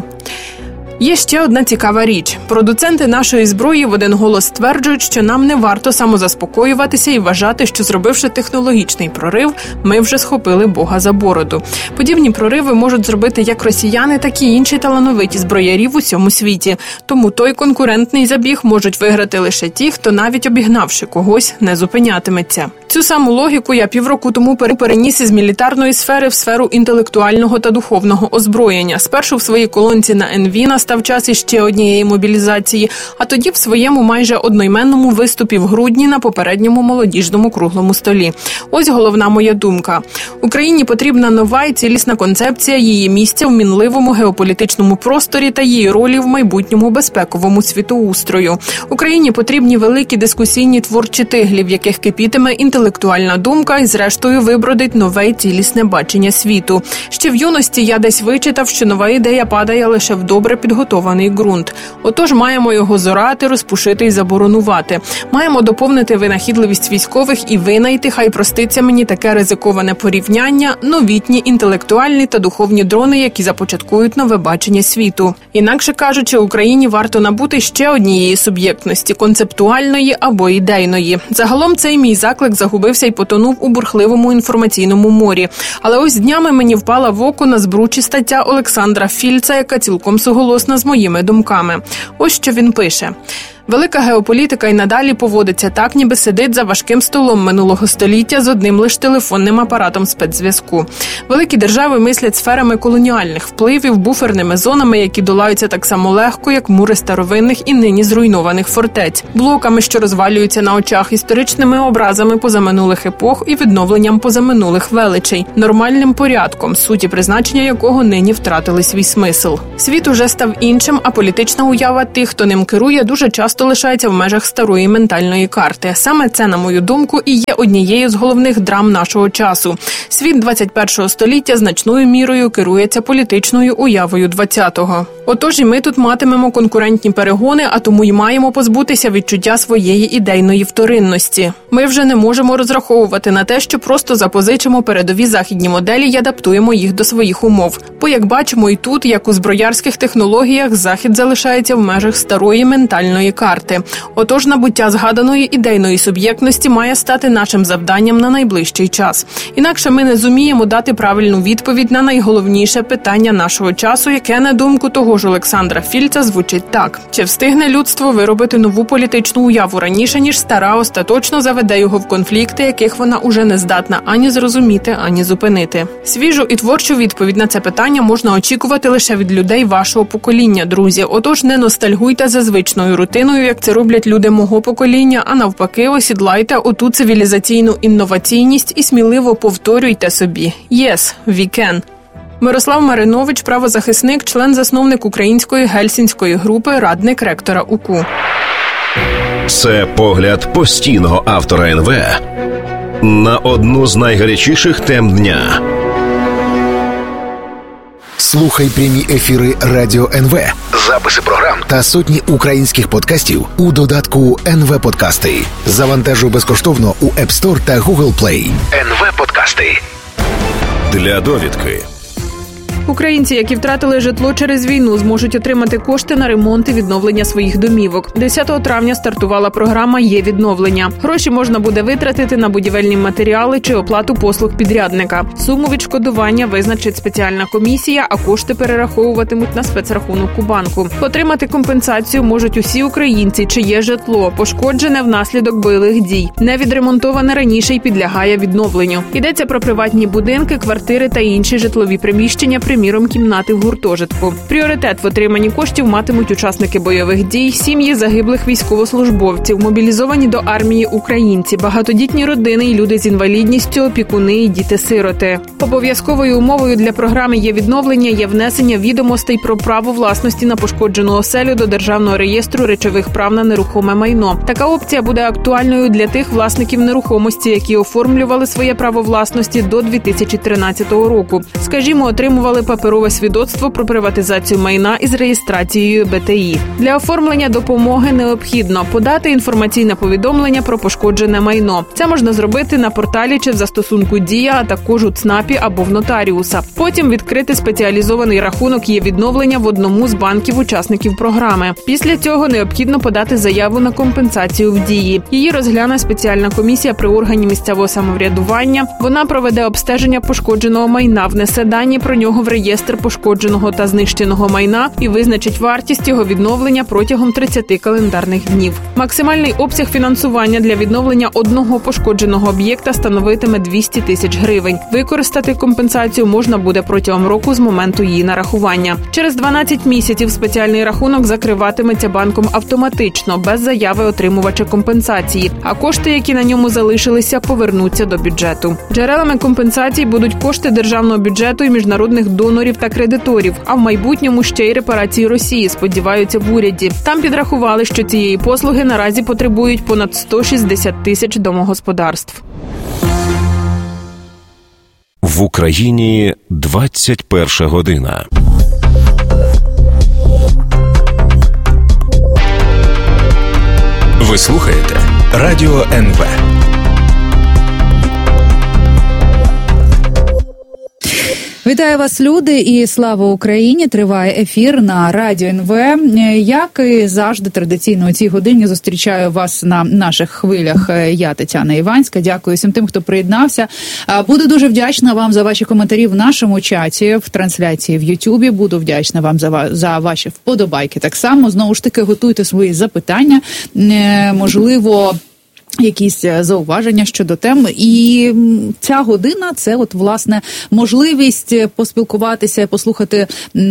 Є ще одна цікава річ. Продуценти нашої зброї в один голос стверджують, що нам не варто самозаспокоюватися і вважати, що, зробивши технологічний прорив, ми вже схопили Бога за бороду. Подібні прориви можуть зробити як росіяни, так і інші талановиті зброярі в усьому світі. Тому той конкурентний забіг можуть виграти лише ті, хто навіть обігнавши когось, не зупинятиметься. Цю саму логіку я півроку тому переніс із мілітарної сфери в сферу інтелектуального та духовного озброєння. Спершу в своїй колонці на НВ настав час іще однієї мобілізації, а тоді в своєму майже одноіменному виступі в грудні на попередньому молодіжному круглому столі. Ось головна моя думка. Україні потрібна нова і цілісна концепція її місця в мінливому геополітичному просторі та її ролі в майбутньому безпековому світоустрою. Україні потрібні великі дискусійні творчі тиглі, в яких кипітиме інтелектуальна думка і зрештою вибродить нове цілісне бачення світу. Ще в юності я десь вичитав, що нова ідея падає лише в добре підготований ґрунт. Отож маємо його зорати, розпушити і заборонувати. Маємо доповнити винахідливість військових і винайти, хай проститься мені таке ризиковане порівняння, новітні інтелектуальні та духовні дрони, які започаткують нове бачення світу. Інакше кажучи, Україні варто набути ще однієї суб'єктності – концептуальної або ідейної. Загалом цей мій заклик загубився і потонув у бурхливому інформаційному морі. Але ось днями мені впала в око на збручі стаття Олександра Фільца, яка цілком суголосна з моїми думками. Ось що він пише. Велика геополітика й надалі поводиться так, ніби сидить за важким столом минулого століття з одним лише телефонним апаратом спецзв'язку. Великі держави мислять сферами колоніальних впливів, буферними зонами, які долаються так само легко, як мури старовинних і нині зруйнованих фортець, блоками, що розвалюються на очах, історичними образами позаминулих епох і відновленням позаминулих величей, нормальним порядком, суті призначення якого нині втратили свій смисл. Світ уже став іншим, а політична уява тих, хто ним керує, дуже часто лишається в межах старої ментальної карти. Саме це, на мою думку, і є однією з головних драм нашого часу. Світ 21 століття значною мірою керується політичною уявою 20-го. Отож і ми тут матимемо конкурентні перегони, а тому й маємо позбутися відчуття своєї ідейної вторинності. Ми вже не можемо розраховувати на те, що просто запозичимо передові західні моделі й адаптуємо їх до своїх умов. Бо, як бачимо і тут, як у зброярських технологіях, Захід залишається в межах старої ментальної карти. Отож, набуття згаданої ідейної суб'єктності має стати нашим завданням на найближчий час. Інакше ми не зуміємо дати правильну відповідь на найголовніше питання нашого часу, яке, на думку того ж Олександра Фільца, звучить так. Чи встигне людство виробити нову політичну уяву раніше, ніж стара остаточно заведе його в конфлікти, яких вона уже не здатна ані зрозуміти, ані зупинити? Свіжу і творчу відповідь на це питання можна очікувати лише від людей вашого покоління, друзі. Отож, не ностальгуйте за звичною рутиною, як це роблять люди мого покоління, а навпаки, осідлайте оту цивілізаційну інноваційність і сміливо повторюйте собі «Yes, we can». Мирослав Маринович, правозахисник, член-засновник української гельсінської групи, радник ректора УКУ. Це погляд постійного автора НВ на одну з найгарячіших тем дня. Слухай прямі ефіри Радіо НВ, записи програм та сотні українських подкастів у додатку НВ Подкасти. Завантажуй безкоштовно у App Store та Google Play. НВ Подкасти. Для довідки. Українці, які втратили житло через війну, зможуть отримати кошти на ремонт і відновлення своїх домівок. 10 травня стартувала програма «Є відновлення». Гроші можна буде витратити на будівельні матеріали чи оплату послуг підрядника. Суму відшкодування визначить спеціальна комісія, а кошти перераховуватимуть на спецрахунок у банку. Отримати компенсацію можуть усі українці, чиє житло пошкоджене внаслідок бойових дій, не відремонтоване раніше й підлягає відновленню. Йдеться про приватні будинки, квартири та інші житлові приміщення, приміром, кімнати в гуртожитку. Пріоритет в отриманні коштів матимуть учасники бойових дій, сім'ї загиблих військовослужбовців, мобілізовані до армії українці, багатодітні родини і люди з інвалідністю, опікуни і діти-сироти. Обов'язковою умовою для програми «Є відновлення» є внесення відомостей про право власності на пошкоджену оселю до Державного реєстру речових прав на нерухоме майно. Така опція буде актуальною для тих власників нерухомості, які оформлювали своє право власності до 2013 року. Скажімо, отримували паперове свідоцтво про приватизацію майна із реєстрацією БТІ. Для оформлення допомоги необхідно подати інформаційне повідомлення про пошкоджене майно. Це можна зробити на порталі чи в застосунку «Дія», а також у ЦНАПі або в нотаріуса. Потім відкрити спеціалізований рахунок «Є відновлення» в одному з банків-учасників програми. Після цього необхідно подати заяву на компенсацію в Дії. Її розгляне спеціальна комісія при органі місцевого самоврядування. Вона проведе обстеження пошкодженого майна, внесе дані про нього в реєстр пошкодженого та знищеного майна і визначить вартість його відновлення протягом 30 календарних днів. Максимальний обсяг фінансування для відновлення одного пошкодженого об'єкта становитиме 200 тисяч гривень. Використати компенсацію можна буде протягом року з моменту її нарахування. Через 12 місяців спеціальний рахунок закриватиметься банком автоматично, без заяви отримувача компенсації, а кошти, які на ньому залишилися, повернуться до бюджету. Джерелами компенсацій будуть кошти державного бюджету і міжнародних донорів та кредиторів, а в майбутньому ще й репарації Росії, сподіваються в уряді. Там підрахували, що цієї послуги наразі потребують понад 160 тисяч домогосподарств. В Україні 21 година. Ви слухаєте Радіо НВ. Вітаю вас, люди, і слава Україні! Триває ефір на Радіо НВ. Як і завжди, традиційно у цій годині зустрічаю вас на наших хвилях. Я, Тетяна Іванська. Дякую всім тим, хто приєднався. Буду дуже вдячна вам за ваші коментарі в нашому чаті, в трансляції в Ютубі. Буду вдячна вам за ваші вподобайки. Так само, знову ж таки, готуйте свої запитання. Можливо, якісь зауваження щодо тем. І ця година – це, власне, можливість поспілкуватися, послухати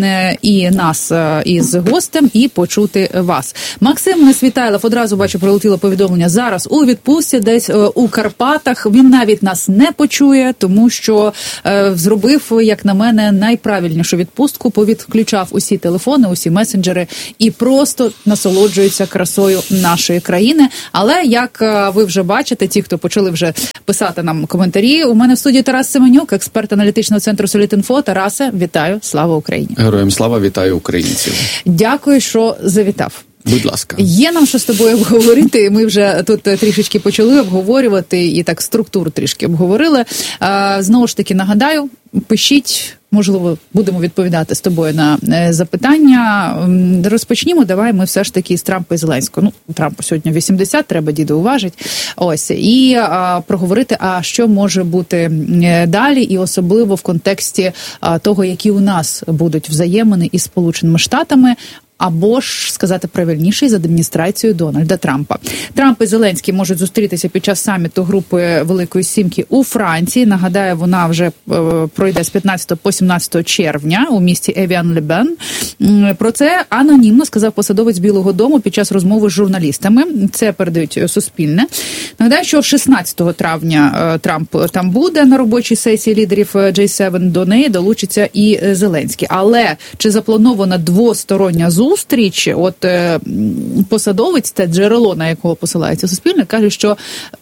і нас із гостем, і почути вас. Максим Несвітайлов, одразу бачу, прилетіло повідомлення, зараз у відпустці, десь у Карпатах. Він навіть нас не почує, тому що зробив, як на мене, найправильнішу відпустку, повідключав усі телефони, усі месенджери і просто насолоджується красою нашої країни. Але, як ви вже бачите, ті, хто почали вже писати нам коментарі. У мене в студії Тарас Семенюк, експерт аналітичного центру Солітінфо. Тарасе, вітаю, слава Україні. Героям слава, вітаю українців. Дякую, що завітав. Будь ласка. Є нам що з тобою обговорити, ми вже тут трішечки почали обговорювати і так структуру трішки обговорили. Знову ж таки нагадаю, пишіть, можливо, будемо відповідати з тобою на запитання. Розпочнімо, давай ми все ж таки з Трампа і Зеленського. Трампу сьогодні 80, треба діду уважить. Ось, і проговорити, а що може бути далі, і особливо в контексті того, які у нас будуть взаємини із Сполученими Штатами, або ж, сказати правильніше, з адміністрацією Дональда Трампа. Трамп і Зеленський можуть зустрітися під час саміту групи Великої Сімки у Франції. Нагадаю, вона вже пройде з 15 по 17 червня у місті Евіан-Ле-Бен. Про це анонімно сказав посадовець Білого дому під час розмови з журналістами. Це передають Суспільне. Нагадаю, що 16 травня Трамп там буде на робочій сесії лідерів G7. До неї долучиться і Зеленський. Але чи запланована двостороння зустріч, посадовець, це джерело, на якого посилається Суспільне, каже, що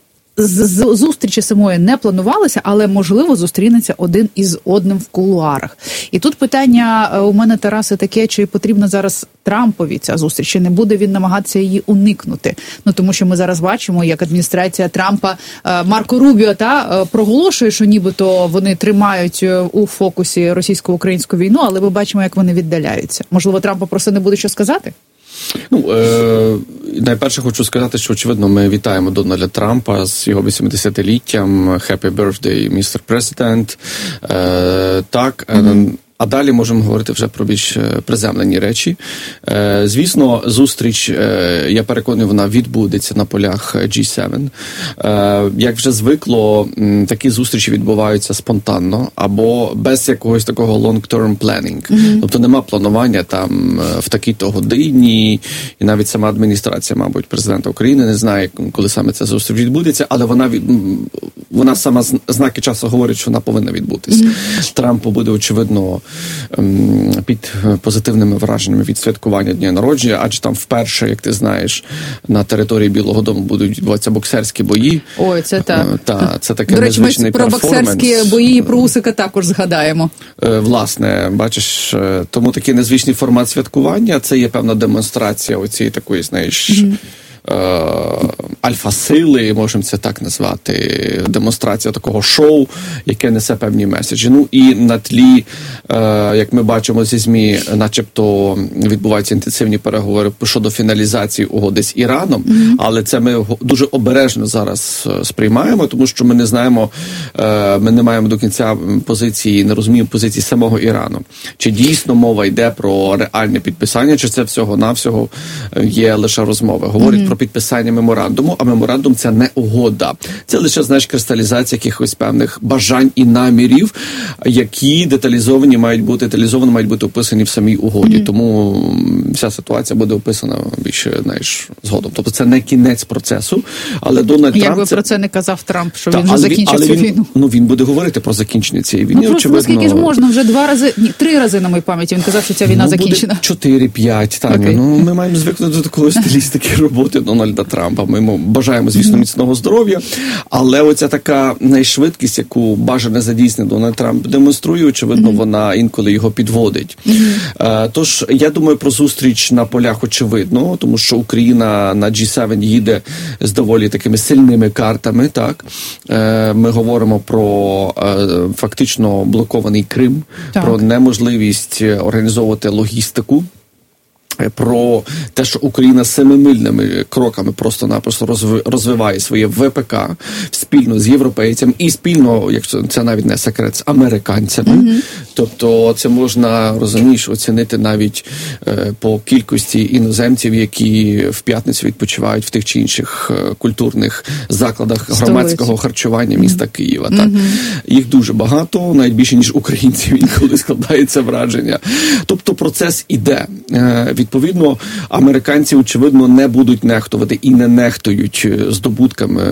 зустрічі самої не планувалося, але, можливо, зустрінеться один із одним в кулуарах. І тут питання у мене, Тарасе, таке, чи потрібна зараз Трампові ця зустріч, чи не буде він намагатися її уникнути? Тому що ми зараз бачимо, як адміністрація Трампа, Марко Рубіо, проголошує, що нібито вони тримають у фокусі російсько-українську війну, але ми бачимо, як вони віддаляються. Можливо, Трампа просто не буде що сказати? Найперше хочу сказати, що, очевидно, ми вітаємо Дональда Трампа з його 80-літтям. Happy birthday, Mr. President. А далі можемо говорити вже про більш приземлені речі. Звісно, зустріч, я переконаний, вона відбудеться на полях G7. Як вже звикло, такі зустрічі відбуваються спонтанно або без якогось такого long-term planning. Тобто нема планування там в такій-то годині, і навіть сама адміністрація, мабуть, президента України не знає, коли саме ця зустріч відбудеться, але вона сама знаки часу говорить, що вона повинна відбутися. Трампу буде, очевидно, під позитивними враженнями від святкування дня народження, адже там вперше, як ти знаєш, на території Білого дому будуть відбуватися боксерські бої. Ой, це так. Це такий незвичний перформанс. До речі, ми про боксерські бої і про Усика також згадаємо. Власне, бачиш, тому такий незвичний формат святкування, це є певна демонстрація оцієї такої, знаєш, альфа-сили, можемо це так назвати, демонстрація такого шоу, яке несе певні меседжі. І на тлі, як ми бачимо зі ЗМІ, начебто відбуваються інтенсивні переговори щодо фіналізації угоди з Іраном, але це ми дуже обережно зараз сприймаємо, тому що ми не знаємо, ми не маємо до кінця позиції, не розуміємо позиції самого Ірану. Чи дійсно мова йде про реальне підписання, чи це всього-навсього є лише розмови. Говорять про підписання меморандуму, а меморандум – це не угода. Це лише, знаєш, кристалізація якихось певних бажань і намірів, які деталізовано мають бути описані в самій угоді. Тому вся ситуація буде описана більше, знаєш, згодом. Тобто це не кінець процесу, але Дональд Трамп... Якби про це не казав Трамп, що він вже закінчив цю війну. Він буде говорити про закінчення цієї війни, очевидно. Скільки ж можна? Вже 3 рази на моїй пам'яті він казав, що ця війна закінчена. Буде 4-5, так. Ми маємо звикнути до такої стилістики роботи. Дональда Трампа. Ми йому бажаємо, звісно, міцного здоров'я, але оця така найшвидкість, яку бажане задійснення Дональд Трамп демонструє, очевидно, вона інколи його підводить. Тож, я думаю, про зустріч на полях очевидно, тому що Україна на G7 їде з доволі такими сильними картами, так? Ми говоримо про фактично блокований Крим, про неможливість організовувати логістику, про те, що Україна семимильними кроками просто-напросто розвиває своє ВПК спільно з європейцями і спільно, якщо це навіть не секрет, з американцями. Тобто це можна, розумієш, оцінити навіть по кількості іноземців, які в п'ятницю відпочивають в тих чи інших культурних закладах громадського харчування міста Києва. Так? Їх дуже багато, навіть більше, ніж українців, інколи складається враження. Тобто процес іде. Відповідно, американці, очевидно, не будуть нехтувати і не нехтують здобутками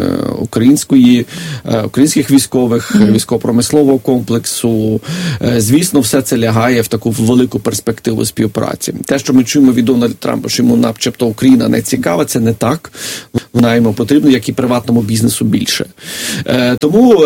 українських військових, військово-промислового комплексу. Звісно, все це лягає в таку велику перспективу співпраці. Те, що ми чуємо від Дональда Трампа, що йому начебто Україна не цікава, це не так. Вона йому потрібна, як і приватному бізнесу більше. Тому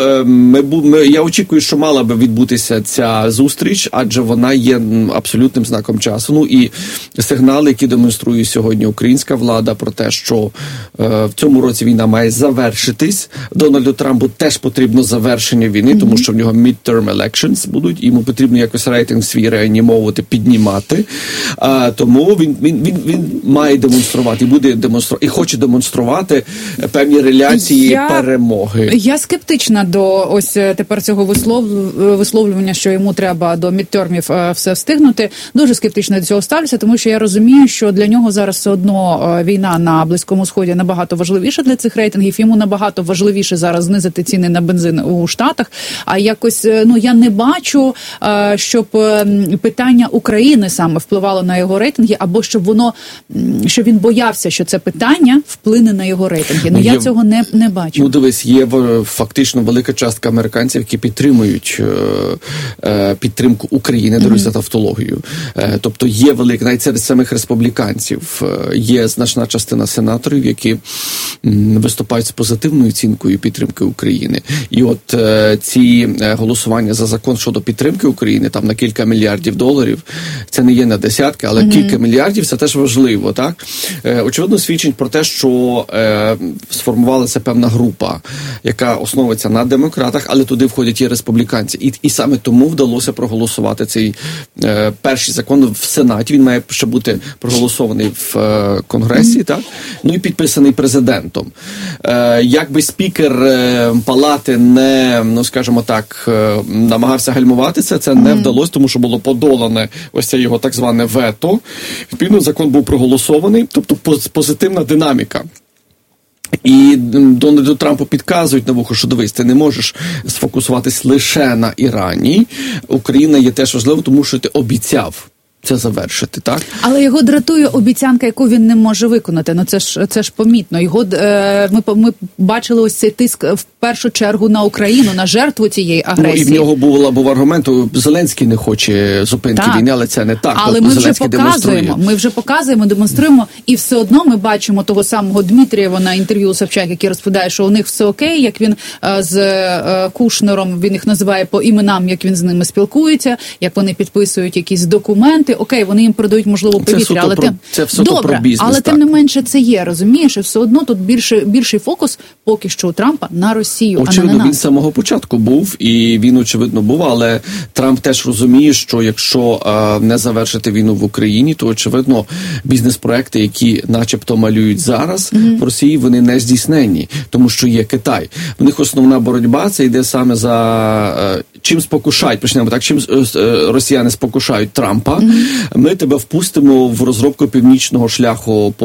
я очікую, що мала би відбутися ця зустріч, адже вона є абсолютним знаком часу. Ну і сигнали, які демонструє сьогодні українська влада про те, що в цьому році війна має завершитись. Дональду Трампу теж потрібно завершення війни, тому що в нього midterm elections будуть, і йому потрібно якось рейтинг свій реанімовувати, піднімати. Тому він має демонструвати, і буде демонструвати, і хоче демонструвати певні реляції перемоги. Я скептична до ось тепер цього висловлювання, що йому треба до мідтермів все встигнути. Дуже скептично до цього ставлюся, тому що я розумію, що для нього зараз все одно війна на Близькому Сході набагато важливіша для цих рейтингів. Йому набагато важливіше зараз знизити ціни на бензин у Штатах. А якось, я не бачу, щоб питання України саме впливало на його рейтинги, або щоб він боявся, що це питання вплине на його рейтинги. Я цього не бачу. Ну, дивись, є фактично велика частка американців, які підтримують підтримку України, дорогі за тавтологію. Тобто є велика, навіть серед самих республіканців, є значна частина сенаторів, які виступають з позитивною оцінкою підтримки України. І от ці голосування за закон щодо підтримки України, там на кілька мільярдів доларів, це не є на десятки, але кілька мільярдів – це теж важливо, так? Очевидно, свідчить про те, що сформувалася певна група, яка основується на демократах, але туди входять і республіканці. І саме тому вдалося проголосувати цей перший закон в Сенаті. Він має ще бути проголосований в Конгресі, так? Ну і підписаний президентом. Якби спікер палати не, скажімо так, намагався гальмувати це не вдалося, тому що було подолане ось це його так зване вето. Відповідно, закон був проголосований, тобто позитивна динаміка. І Дональду Трампу підказують на вухо, що дивись, ти не можеш сфокусуватись лише на Ірані. Україна є теж важливо, тому що ти обіцяв це завершити, так? Але його дратує обіцянка, яку він не може виконати. Ну це ж помітно. Ми бачили ось цей тиск в першу чергу на Україну, на жертву цієї агресії. Ну, і в нього був аргумент, Зеленський не хоче зупинки війни, але це не так. Але ми вже показуємо, демонструємо, і все одно ми бачимо того самого Дмитрієва на інтерв'ю Собчак, який розповідає, що у них все окей, як він з Кушнером, він їх називає по іменам, як він з ними спілкується, як вони підписують якісь документи. Окей, вони їм передають, можливо, повітря, але це все добре, про бізнес, але тим не менше це є, розумієш? І все одно тут більший фокус поки що у Трампа на Росію, очевидно, а не на нас. Він з самого початку був, і він, очевидно, був, але Трамп теж розуміє, що якщо не завершити війну в Україні, то, очевидно, бізнес-проекти, які начебто малюють зараз в Росії, вони не здійснені, тому що є Китай. В них основна боротьба, це йде саме за чим спокушають, почнемо так, чим росіяни спокушають Трампа, ми тебе впустимо в розробку північного шляху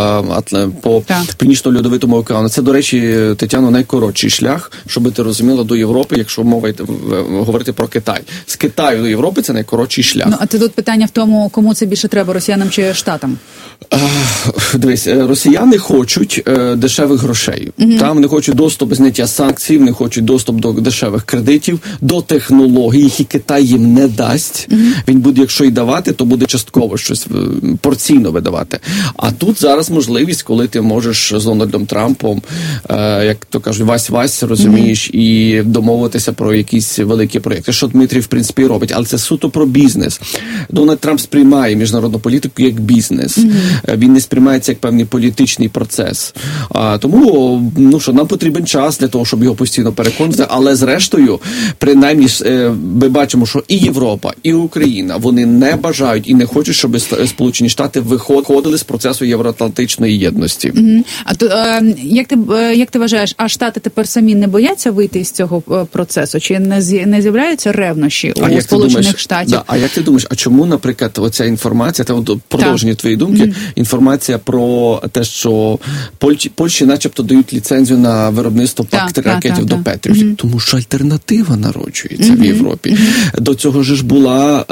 по Північно-Льодовитому океану. Це, до речі, Тетяно, найкоротший шлях, щоб ти розуміла, до Європи, якщо мова говорити про Китай. З Китаю до Європи це найкоротший шлях. Ну, а тут питання в тому, кому це більше треба, росіянам чи Штатам? Дивись, росіяни хочуть дешевих грошей. Там вони хочуть доступ, зняття санкцій, вони хочуть доступ до дешевих кредитів, до технологій, які Китай їм не дасть. Він буде, якщо й давати, то буде частково щось порційно видавати. А тут зараз можливість, коли ти можеш з Дональдом Трампом, як то кажуть, вась-вась, розумієш, і домовитися про якісь великі проєкти. Що Дмитрій, в принципі, робить. Але це суто про бізнес. Дональд Трамп сприймає міжнародну політику як бізнес. Він не сприймається як певний політичний процес. Тому, нам потрібен час для того, щоб його постійно переконувати, але зрештою, принаймні, ми бачимо, що і Європа, і Україна, вони не бажають і не хочуть, щоб Сполучені Штати виходили з процесу євроатлантичної єдності. А то як ти вважаєш, а Штати тепер самі не бояться вийти з цього процесу? Чи не з'являються ревнощі у Сполучених Штатів? Да, а як ти думаєш, а чому, наприклад, оця інформація, це продовження твоєї думки, інформація про те, що Польщі начебто дають ліцензію на виробництво ракетів до Петрів, тому що альтернатива народжується в Європі. До цього ж була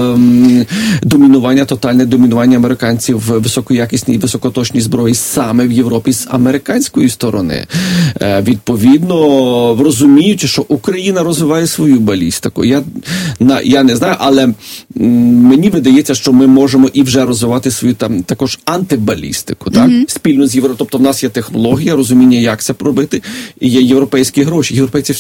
тотальне домінування американців в високоякісній і високоточній зброї саме в Європі з американської сторони. Відповідно, розуміючи, що Україна розвиває свою балістику. Я не знаю, але мені видається, що ми можемо і вже розвивати свою там також антибалістику, так? Спільно з Європою. Тобто в нас є технологія, розуміння, як це робити, і є європейські гроші. Європейці